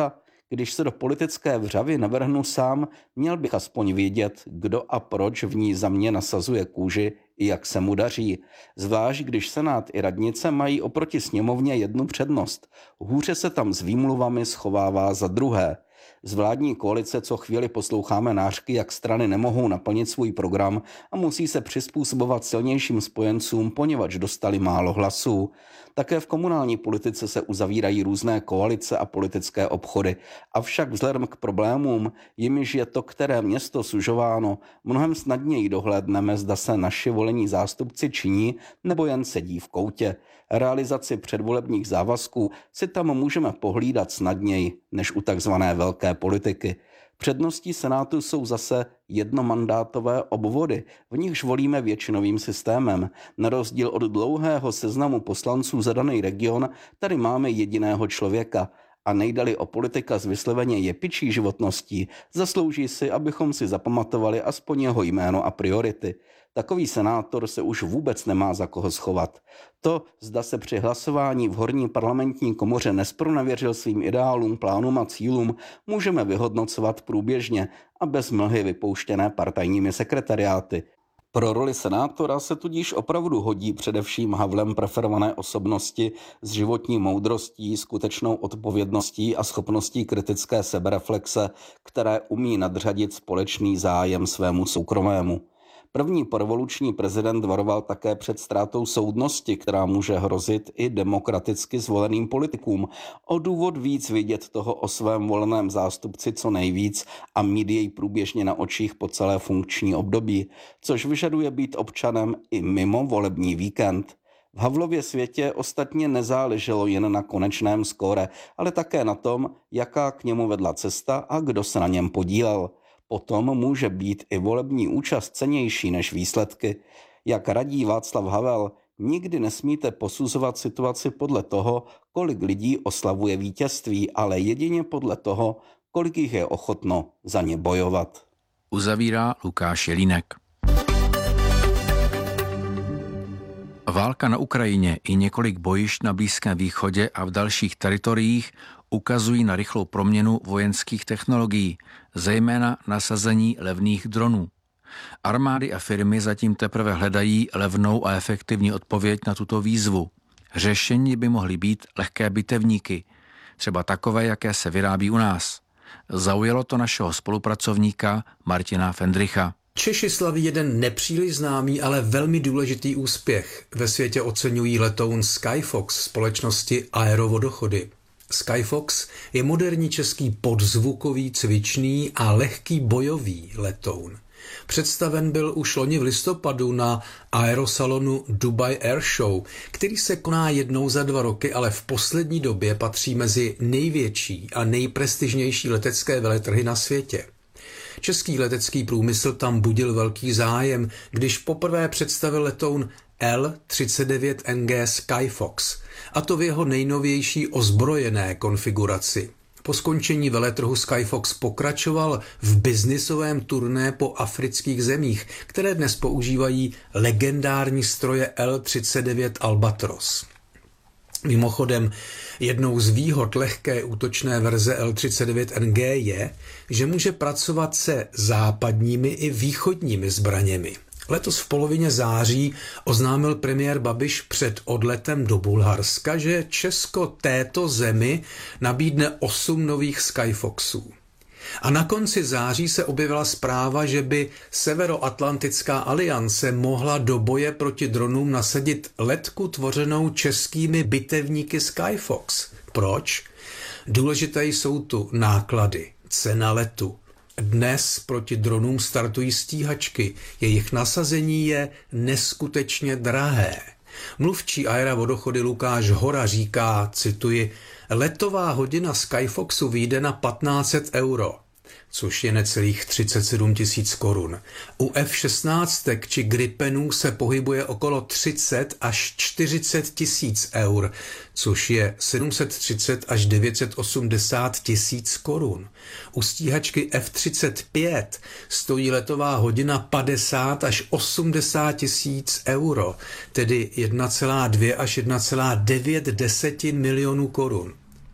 Když se do politické vřavy navrhnu sám, měl bych aspoň vědět, kdo a proč v ní za mě nasazuje kůži i jak se mu daří. Zvlášť, když senát i radnice mají oproti sněmovně jednu přednost. Hůře se tam s výmluvami schovává za druhé. Z vládní koalice co chvíli posloucháme nářky, jak strany nemohou naplnit svůj program a musí se přizpůsobovat silnějším spojencům, poněvadž dostali málo hlasů. Také v komunální politice se uzavírají různé koalice a politické obchody. Avšak vzhledem k problémům, jimiž je to které město sužováno, mnohem snadněji dohlédneme, zda se naši volení zástupci činí nebo jen sedí v koutě. Realizaci předvolebních závazků si tam můžeme pohlídat snadněji než u takzvané velké politiky. Předností senátu jsou zase jednomandátové obvody, v nichž volíme většinovým systémem. Na rozdíl od dlouhého seznamu poslanců za daný region, tady máme jediného člověka. A nejdali o politika s vysloveně jepičí životností, zaslouží si, abychom si zapamatovali aspoň jeho jméno a priority. Takový senátor se už vůbec nemá za koho schovat. To, zda se při hlasování v horní parlamentní komoře nespronevěřil svým ideálům, plánům a cílům, můžeme vyhodnocovat průběžně a bez mlhy vypouštěné partajními sekretariáty. Pro roli senátora se tudíž opravdu hodí především Havlem preferované osobnosti s životní moudrostí, skutečnou odpovědností a schopností kritické sebereflexe, které umí nadřadit společný zájem svému soukromému. První porevoluční prezident varoval také před ztrátou soudnosti, která může hrozit i demokraticky zvoleným politikům. O důvod víc vidět toho o svém voleném zástupci co nejvíc a mít jej průběžně na očích po celé funkční období, což vyžaduje být občanem i mimo volební víkend. V Havlově světě ostatně nezáleželo jen na konečném skóre, ale také na tom, jaká k němu vedla cesta a kdo se na něm podílel. Potom může být i volební účast cennější než výsledky. Jak radí Václav Havel, nikdy nesmíte posuzovat situaci podle toho, kolik lidí oslavuje vítězství, ale jedině podle toho, kolik jich je ochotno za ně bojovat. Uzavírá Lukáš Jelínek. Válka na Ukrajině i několik bojišť na Blízkém východě a v dalších teritoriích ukazují na rychlou proměnu vojenských technologií, zejména nasazení levných dronů. Armády a firmy zatím teprve hledají levnou a efektivní odpověď na tuto výzvu. Řešení by mohly být lehké bitevníky, třeba takové, jaké se vyrábí u nás. Zaujalo to našeho spolupracovníka Martina Fendricha. Češi slaví jeden nepříliš známý, ale velmi důležitý úspěch. Ve světě oceňují letoun Skyfox společnosti Aerovodochody. Skyfox je moderní český podzvukový, cvičný a lehký bojový letoun. Představen byl už loni v listopadu na aerosalonu Dubai Air Show, který se koná jednou za dva roky, ale v poslední době patří mezi největší a nejprestižnější letecké veletrhy na světě. Český letecký průmysl tam budil velký zájem, když poprvé představil letoun L třicet devět N G Skyfox, a to v jeho nejnovější ozbrojené konfiguraci. Po skončení veletrhu Skyfox pokračoval v biznisovém turné po afrických zemích, které dnes používají legendární stroje L třicet devět Albatros. Mimochodem, jednou z výhod lehké útočné verze L třicet devět N G je, že může pracovat se západními i východními zbraněmi. Letos v polovině září oznámil premiér Babiš před odletem do Bulharska, že Česko této zemi nabídne osm nových Skyfoxů. A na konci září se objevila zpráva, že by Severoatlantická aliance mohla do boje proti dronům nasadit letku tvořenou českými bitevníky Skyfox. Proč? Důležité jsou tu náklady, cena letu. Dnes proti dronům startují stíhačky, jejich nasazení je neskutečně drahé. Mluvčí Aerovodochody Lukáš Hora říká, cituji, letová hodina Skyfoxu vyjde na patnáct set euro, což je necelých třicet sedm tisíc korun. U F šestnáct či Gripenů se pohybuje okolo třicet až čtyřicet tisíc eur, což je sedm set třicet až devět set osmdesát tisíc korun. U stíhačky F třicet pět stojí letová hodina padesát až osmdesát tisíc euro, tedy jedna celá dvě až jedna celá devět desetin milionů korun.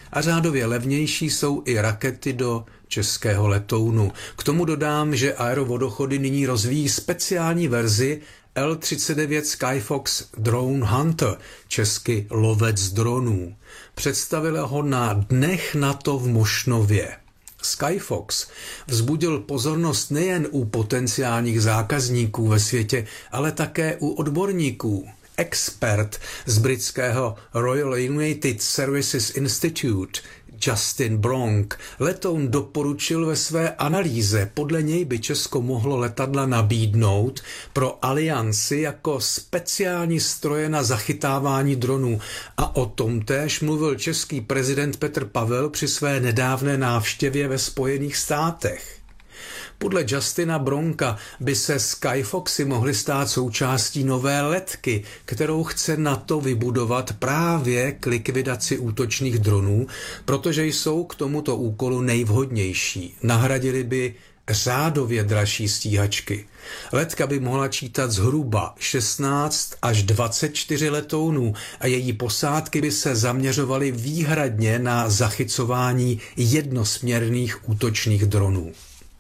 a řádově levnější jsou i rakety do českého letounu. K tomu dodám, že Aerovodochody nyní rozvíjí speciální verzi L třicet devět Skyfox Drone Hunter, česky lovec dronů. Představila ho na dnech NATO v Mošnově. Skyfox vzbudil pozornost nejen u potenciálních zákazníků ve světě, ale také u odborníků. Expert z britského Royal United Services Institute Justin Bronk letoun doporučil ve své analýze. Podle něj by Česko mohlo letadla nabídnout pro alianci jako speciální stroje na zachytávání dronů. A o tom též mluvil český prezident Petr Pavel při své nedávné návštěvě ve Spojených státech. Podle Justina Bronka by se Skyfoxy mohly stát součástí nové letky, kterou chce NATO vybudovat právě k likvidaci útočných dronů, protože jsou k tomuto úkolu nejvhodnější. Nahradili by řádově dražší stíhačky. Letka by mohla čítat zhruba šestnáct až dvacet čtyři letounů a její posádky by se zaměřovaly výhradně na zachycování jednosměrných útočných dronů.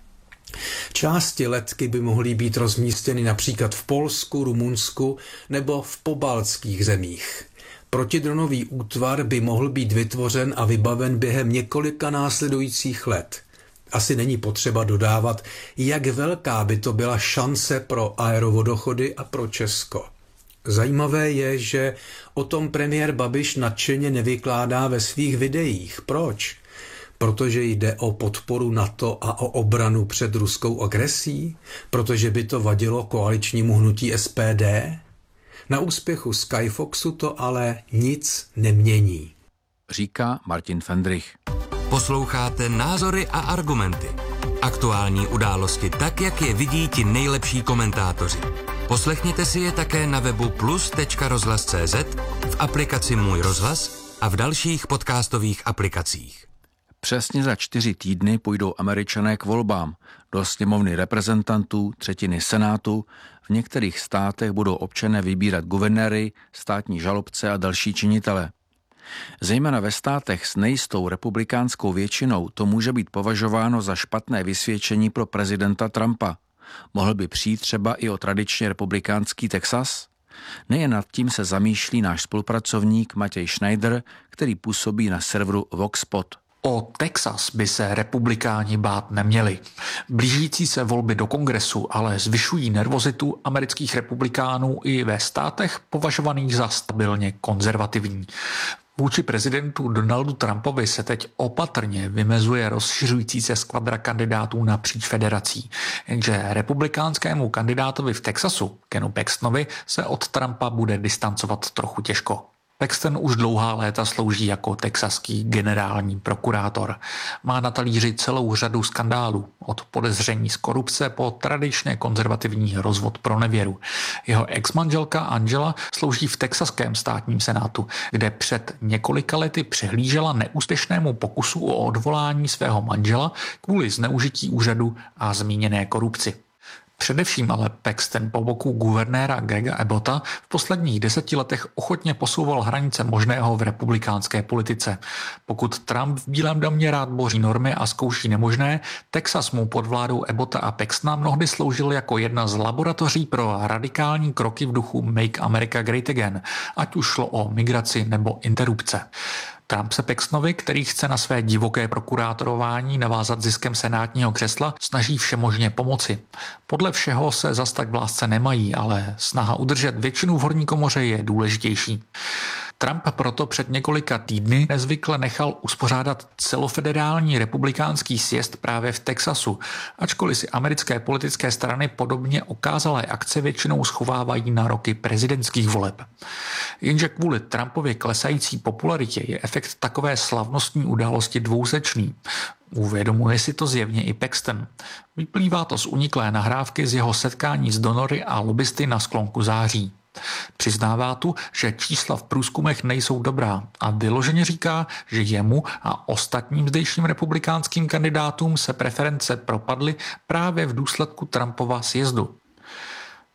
Části letky by mohly být rozmístěny například v Polsku, Rumunsku nebo v pobaltských zemích. Protidronový útvar by mohl být vytvořen a vybaven během několika následujících let. Asi není potřeba dodávat, jak velká by to byla šance pro Aerovodochody a pro Česko. Zajímavé je, že o tom premiér Babiš nadšeně nevykládá ve svých videích. Proč? Protože jde o podporu NATO a o obranu před ruskou agresí? Protože by to vadilo koaličnímu hnutí S P D? Na úspěchu Skyfoxu to ale nic nemění. Říká Martin Fendrich. Posloucháte Názory a argumenty. Aktuální události tak, jak je vidí ti nejlepší komentátoři. Poslechněte si je také na webu plus tečka rozhlas tečka cé zet, v aplikaci Můj rozhlas a v dalších podcastových aplikacích. Přesně za čtyři týdny půjdou Američané k volbám. Do sněmovny reprezentantů, třetiny senátu. V některých státech budou občané vybírat guvernéry, státní žalobce a další činitele. Zejména ve státech s nejistou republikánskou většinou to může být považováno za špatné vysvědčení pro prezidenta Trumpa. Mohl by přijít třeba i o tradičně republikánský Texas? Nejen nad tím se zamýšlí náš spolupracovník Matěj Schneider, který působí na serveru Voxpot. O Texas by se republikáni bát neměli. Blížící se volby do kongresu ale zvyšují nervozitu amerických republikánů i ve státech považovaných za stabilně konzervativní. Vůči prezidentu Donaldu Trumpovi se teď opatrně vymezuje rozšiřující se skvadra kandidátů napříč federací, jenže republikánskému kandidátovi v Texasu, Kenu Paxtonovi, se od Trumpa bude distancovat trochu těžko. Paxton už dlouhá léta slouží jako texaský generální prokurátor. Má na talíři celou řadu skandálů, od podezření z korupce po tradičně konzervativní rozvod pro nevěru. Jeho exmanželka Angela slouží v texaském státním senátu, kde před několika lety přihlížela neúspěšnému pokusu o odvolání svého manžela kvůli zneužití úřadu a zmíněné korupci. Především ale Paxton po boku guvernéra Grega Abbotta v posledních deseti letech ochotně posouval hranice možného v republikánské politice. Pokud Trump v Bílém domě rád boří normy a zkouší nemožné, Texas mu pod vládou Abbotta a Paxtona mnohdy sloužil jako jedna z laboratoří pro radikální kroky v duchu Make America Great Again, ať už šlo o migraci nebo interrupce. Trump se Paxtonovi, který chce na své divoké prokurátorování navázat ziskem senátního křesla, snaží všemožně pomoci. Podle všeho se zas tak v lásce nemají, ale snaha udržet většinu v horní komoře je důležitější. Trump proto před několika týdny nezvykle nechal uspořádat celofederální republikánský sjezd právě v Texasu, ačkoliv si americké politické strany podobně okázalé akce většinou schovávají na roky prezidentských voleb. Jenže kvůli Trumpově klesající popularitě je efekt takové slavnostní události dvousečný. Uvědomuje si to zjevně i Paxton. Vyplývá to z uniklé nahrávky z jeho setkání s donory a lobbysty na sklonku září. Přiznává tu, že čísla v průzkumech nejsou dobrá a vyloženě říká, že jemu a ostatním zdejším republikánským kandidátům se preference propadly právě v důsledku Trumpova sjezdu.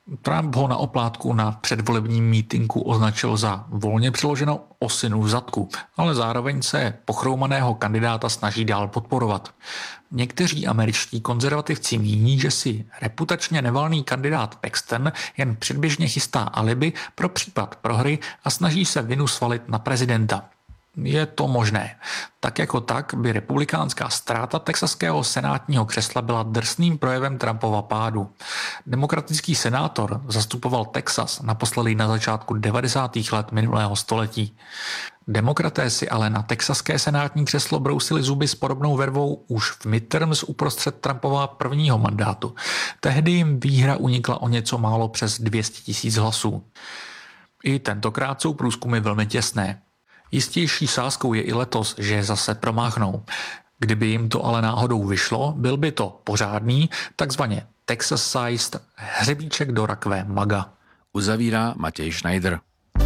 Trump ho na oplátku na předvolebním mítinku označil za volně přeloženo osinu v zadku, ale zároveň se pochroumaného kandidáta snaží dál podporovat. Někteří američtí konzervativci míní, že si reputačně nevalný kandidát Paxton jen předběžně chystá alibi pro případ prohry a snaží se vinu svalit na prezidenta. Je to možné. Tak jako tak by republikánská ztráta texaského senátního křesla byla drsným projevem Trumpova pádu. Demokratický senátor zastupoval Texas naposledy na začátku devadesátých let minulého století. Demokraté si ale na texaské senátní křeslo brousili zuby s podobnou vervou už v midterms uprostřed Trumpova prvního mandátu. Tehdy jim výhra unikla o něco málo přes dvě stě tisíc hlasů. I tentokrát jsou průzkumy velmi těsné. Jistější sázkou je i letos, že zase promáchnou. Kdyby jim to ale náhodou vyšlo, byl by to pořádný, takzvaně Texas-sized hřebíček do rakve maga. Uzavírá Matěj Schneider.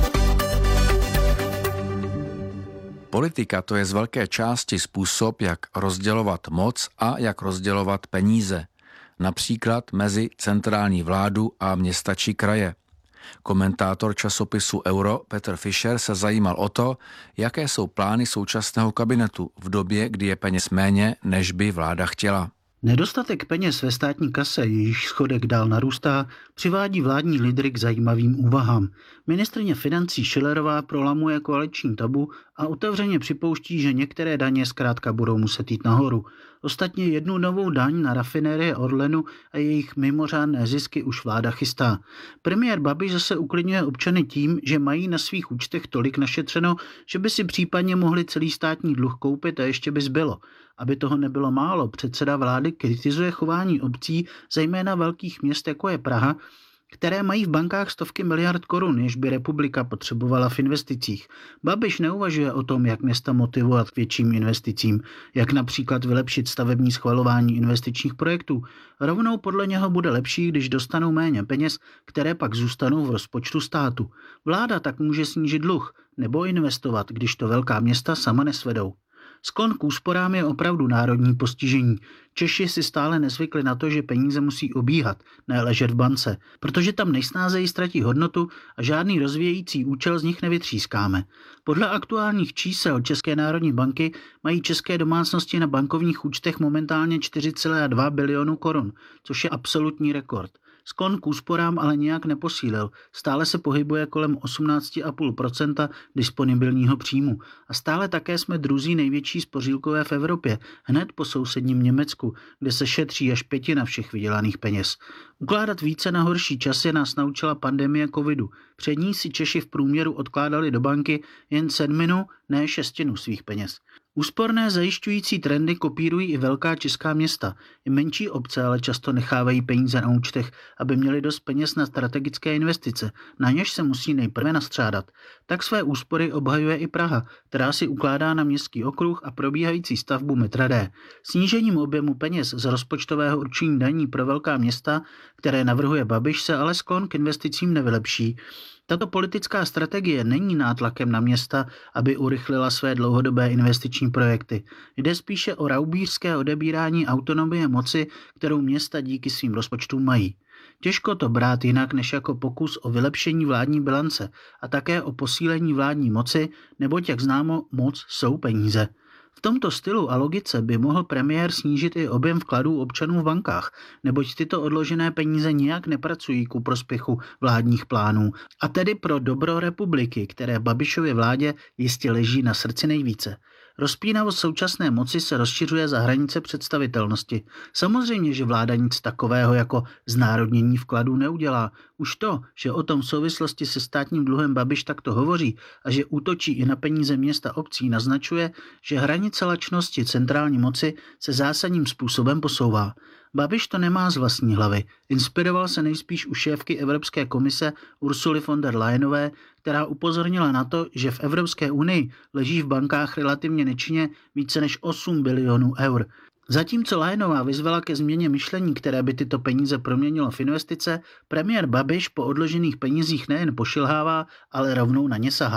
Politika to je z velké části způsob, jak rozdělovat moc a jak rozdělovat peníze. Například mezi centrální vládu a města či kraje. Komentátor časopisu Euro Petr Fischer se zajímal o to, jaké jsou plány současného kabinetu v době, kdy je peněz méně, než by vláda chtěla. Nedostatek peněz ve státní kase, jejíž schodek dál narůstá, přivádí vládní lídry k zajímavým úvahám. Ministryně financí Schillerová prolamuje koaliční tabu a otevřeně připouští, že některé daně zkrátka budou muset jít nahoru. Ostatně jednu novou daň na rafinérie Orlenu a jejich mimořádné zisky už vláda chystá. Premiér Babiš zase uklidňuje občany tím, že mají na svých účtech tolik našetřeno, že by si případně mohli celý státní dluh koupit a ještě by zbylo. Aby toho nebylo málo, předseda vlády kritizuje chování obcí, zejména velkých měst, jako je Praha, které mají v bankách stovky miliard korun, jež by republika potřebovala v investicích. Babiš neuvažuje o tom, jak města motivovat k větším investicím, jak například vylepšit stavební schvalování investičních projektů. Rovnou podle něho bude lepší, když dostanou méně peněz, které pak zůstanou v rozpočtu státu. Vláda tak může snížit dluh nebo investovat, když to velká města sama nesvedou. Sklon k úsporám je opravdu národní postižení. Češi si stále nezvykli na to, že peníze musí obíhat, ne ležet v bance, protože tam nejsnázeji ztratí hodnotu a žádný rozvíjející účel z nich nevytřískáme. Podle aktuálních čísel České národní banky mají české domácnosti na bankovních účtech momentálně čtyři celé dva bilionu korun, což je absolutní rekord. Sklon k úsporám ale nijak neposílil, stále se pohybuje kolem osmnáct celá pět procenta disponibilního příjmu a stále také jsme druzí největší spořílkové v Evropě, hned po sousedním Německu, kde se šetří až pětina všech vydělaných peněz. Ukládat více na horší časy nás naučila pandemie covidu. Před ní si Češi v průměru odkládali do banky jen sedminu, ne šestinu svých peněz. Úsporné zajišťující trendy kopírují i velká česká města. I menší obce ale často nechávají peníze na účtech, aby měli dost peněz na strategické investice, na něž se musí nejprve nastřádat. Tak své úspory obhajuje i Praha, která si ukládá na městský okruh a probíhající stavbu metra D. Snížením objemu peněz z rozpočtového určení daní pro velká města, které navrhuje Babiš, se ale sklon k investicím nevylepší. Tato politická strategie není nátlakem na města, aby urychlila své dlouhodobé investiční projekty. Jde spíše o raubířské odebírání autonomie moci, kterou města díky svým rozpočtům mají. Těžko to brát jinak než jako pokus o vylepšení vládní bilance a také o posílení vládní moci, neboť jak známo, moc jsou peníze. V tomto stylu a logice by mohl premiér snížit i objem vkladů občanů v bankách, neboť tyto odložené peníze nijak nepracují ku prospěchu vládních plánů, a tedy pro dobro republiky, které Babišově vládě jistě leží na srdci nejvíce. Rozpínavost současné moci se rozšiřuje za hranice představitelnosti. Samozřejmě, že vláda nic takového jako znárodnění vkladů neudělá. Už to, že o tom v souvislosti se státním dluhem Babiš takto hovoří a že útočí i na peníze města obcí, naznačuje, že hranice lačnosti centrální moci se zásadním způsobem posouvá. Babiš to nemá z vlastní hlavy. Inspiroval se nejspíš u šéfky Evropské komise Ursuly von der Leyenové, která upozornila na to, že v Evropské unii leží v bankách relativně nečinně více než osm bilionů eur. Zatímco Leyenová vyzvala ke změně myšlení, které by tyto peníze proměnilo v investice, premiér Babiš po odložených penězích nejen pošilhává, ale rovnou na ně sahá.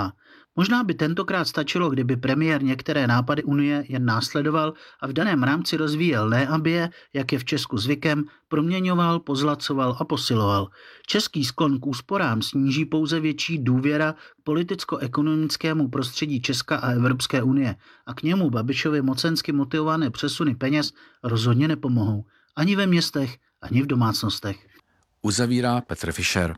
Možná by tentokrát stačilo, kdyby premiér některé nápady Unie jen následoval a v daném rámci rozvíjel, ne aby je, jak je v Česku zvykem, proměňoval, pozlacoval a posiloval. Český sklon k úsporám sníží pouze větší důvěra k politicko-ekonomickému prostředí Česka a Evropské unie a k němu Babišovy mocensky motivované přesuny peněz rozhodně nepomohou. Ani ve městech, ani v domácnostech. Uzavírá Petr Fischer.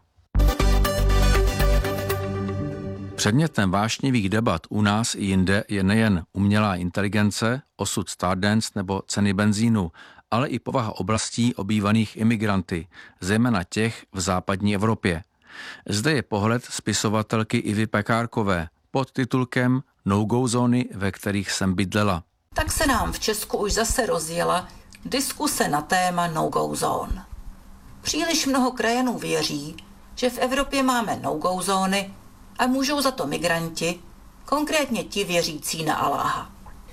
Předmětem vášnivých debat u nás i jinde je nejen umělá inteligence, osud Stardance nebo ceny benzínu, ale i povaha oblastí obývaných imigranty, zejména těch v západní Evropě. Zde je pohled spisovatelky Ivy Pekárkové pod titulkem No-go zóny, ve kterých jsem bydlela. Tak se nám v Česku už zase rozjela diskuse na téma no-go zón. Příliš mnoho krajanů věří, že v Evropě máme no-go zóny a můžou za to migranti, konkrétně ti věřící na Aláha.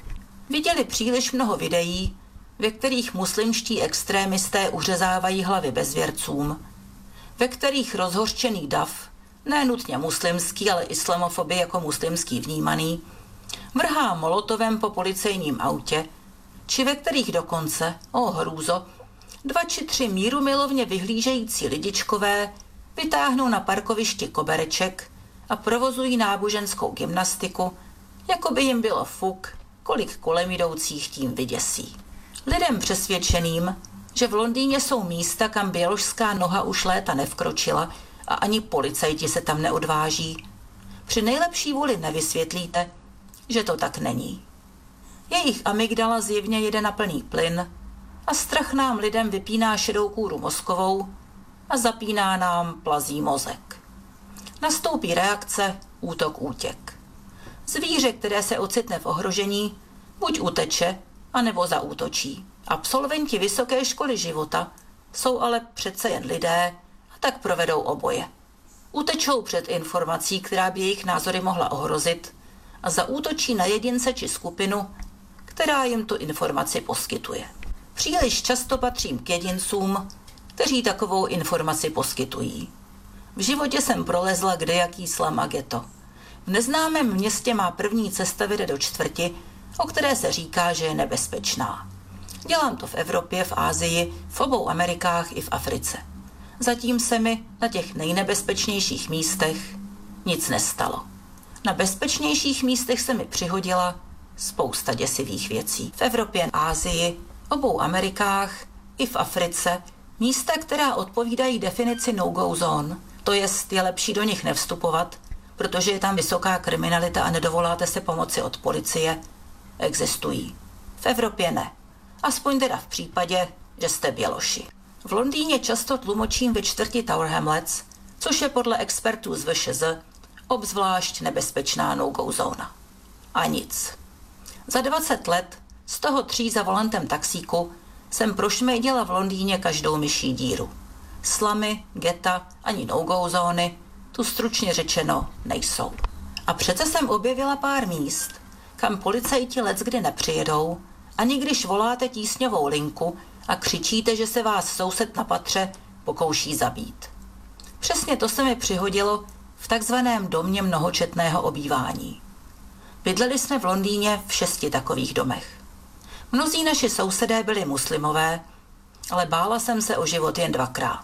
Viděli příliš mnoho videí, ve kterých muslimští extrémisté uřezávají hlavy bezvěrcům, ve kterých rozhořčený dav, ne nutně muslimský, ale islamofoby jako muslimský vnímaný, vrhá molotovem po policejním autě, či ve kterých dokonce, o hrůzo, dva či tři mírumilovně vyhlížející lidičkové vytáhnou na parkovišti kobereček a provozují náboženskou gymnastiku, jako by jim bylo fuk, kolik kolem jdoucích tím vyděsí. Lidem přesvědčeným, že v Londýně jsou místa, kam běložská noha už léta nevkročila a ani policajti se tam neodváží, při nejlepší vůli nevysvětlíte, že to tak není. Jejich amygdala zjevně jede na plný plyn a strach nám lidem vypíná šedou kůru mozkovou a zapíná nám plazí mozek. Nastoupí reakce útok útěk. Zvíře, které se ocitne v ohrožení, buď uteče, anebo zaútočí. Absolventi vysoké školy života jsou ale přece jen lidé a tak provedou oboje. Utečou před informací, která by jejich názory mohla ohrozit, a zaútočí na jedince či skupinu, která jim tu informaci poskytuje. Příliš často patřím k jedincům, kteří takovou informaci poskytují. V životě jsem prolezla kdejaký slam a ghetto. V neznámém městě má první cesta vede do čtvrti, o které se říká, že je nebezpečná. Dělám to v Evropě, v Asii, v obou Amerikách i v Africe. Zatím se mi na těch nejnebezpečnějších místech nic nestalo. Na bezpečnějších místech se mi přihodila spousta děsivých věcí. V Evropě, Asii, obou Amerikách i v Africe místa, která odpovídají definici no-go zone, to jest je lepší do nich nevstupovat, protože je tam vysoká kriminalita a nedovoláte se pomoci od policie, existují. V Evropě ne. Aspoň teda v případě, že jste Běloši. V Londýně často tlumočím ve čtvrti Tower Hamlets, což je podle expertů z V Š Z obzvlášť nebezpečná no-go zóna. A nic. Za dvacet let, z toho tří za volantem taxíku, jsem prošmejděla v Londýně každou myší díru. Slamy, geta ani no-go zóny tu stručně řečeno nejsou. A přece jsem objevila pár míst, kam policajti leckdy nepřijedou, ani když voláte tísňovou linku a křičíte, že se vás soused na patře pokouší zabít. Přesně to se mi přihodilo v takzvaném domě mnohočetného obývání. Bydleli jsme v Londýně v šesti takových domech. Mnozí naši sousedé byli muslimové, ale bála jsem se o život jen dvakrát.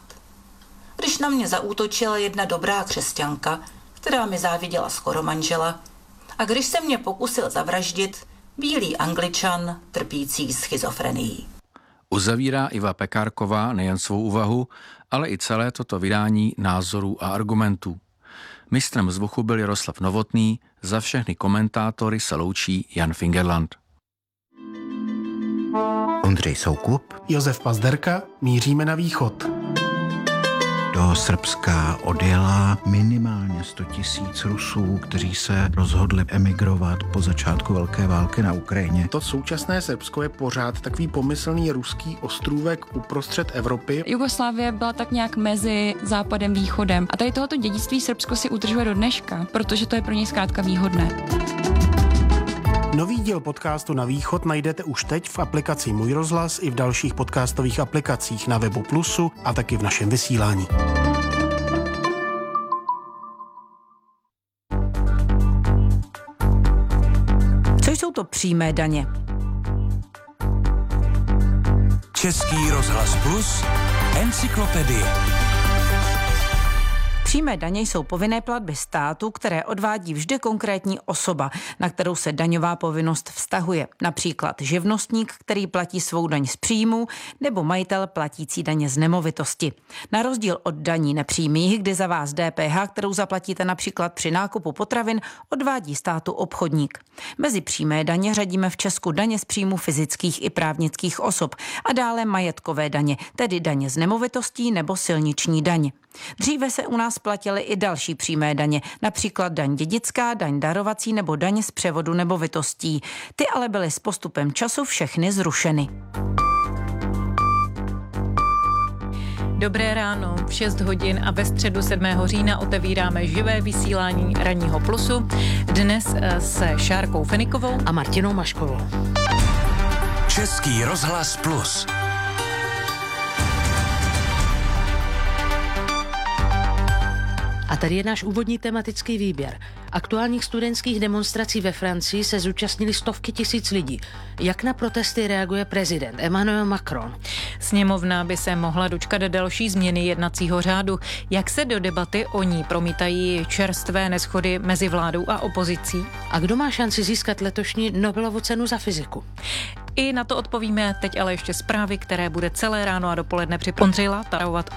Když na mě zaútočila jedna dobrá křesťanka, která mi záviděla skoro manžela, a když se mě pokusil zavraždit bílý Angličan trpící schizofrenií. Uzavírá Iva Pekárková nejen svou úvahu, ale i celé toto vydání názorů a argumentů. Mistrem zvuku byl Jaroslav Novotný, za všechny komentátory se loučí Jan Fingerland. Ondřej Soukup, Josef Pazderka, míříme na východ. Do Srbska odjela minimálně sto tisíc Rusů, kteří se rozhodli emigrovat po začátku velké války na Ukrajině. To současné Srbsko je pořád takový pomyslný ruský ostrůvek uprostřed Evropy. Jugoslávie byla tak nějak mezi západem a východem. A tady tohoto dědictví Srbsko si udržuje do dneška, protože to je pro něj zkrátka výhodné. Nový díl podcastu Na východ najdete už teď v aplikaci Můj rozhlas i v dalších podcastových aplikacích na webu Plusu a taky v našem vysílání. to přímé daně? Český rozhlas Plus, encyklopedie. Přímé daně jsou povinné platby státu, které odvádí vždy konkrétní osoba, na kterou se daňová povinnost vztahuje. Například živnostník, který platí svou daň z příjmu, nebo majitel platící daně z nemovitosti. Na rozdíl od daní nepřímých, kdy za vás D P H, kterou zaplatíte například při nákupu potravin, odvádí státu obchodník. Mezi přímé daně řadíme v Česku daně z příjmu fyzických i právnických osob a dále majetkové daně, tedy daně z nemovitostí nebo silniční daň. Dříve se u nás platily i další přímé daně, například daň dědická, daň darovací nebo daň z převodu nemovitostí. Ty ale byly s postupem času všechny zrušeny. Dobré ráno, v šest hodin a ve středu sedmého října otevíráme živé vysílání Ranního Plusu. Dnes se Šárkou Fenikovou a Martinou Maškovou. Český rozhlas Plus. A tady je náš úvodní tematický výběr. Aktuálních studentských demonstrací ve Francii se zúčastnili stovky tisíc lidí. Jak na protesty reaguje prezident Emmanuel Macron? Sněmovna by se mohla dočkat další změny jednacího řádu. Jak se do debaty o ní promítají čerstvé neshody mezi vládou a opozicí? A kdo má šanci získat letošní Nobelovu cenu za fyziku? I na to odpovíme teď, ale ještě zprávy, které bude celé ráno a dopoledne při Ondřejla tarovat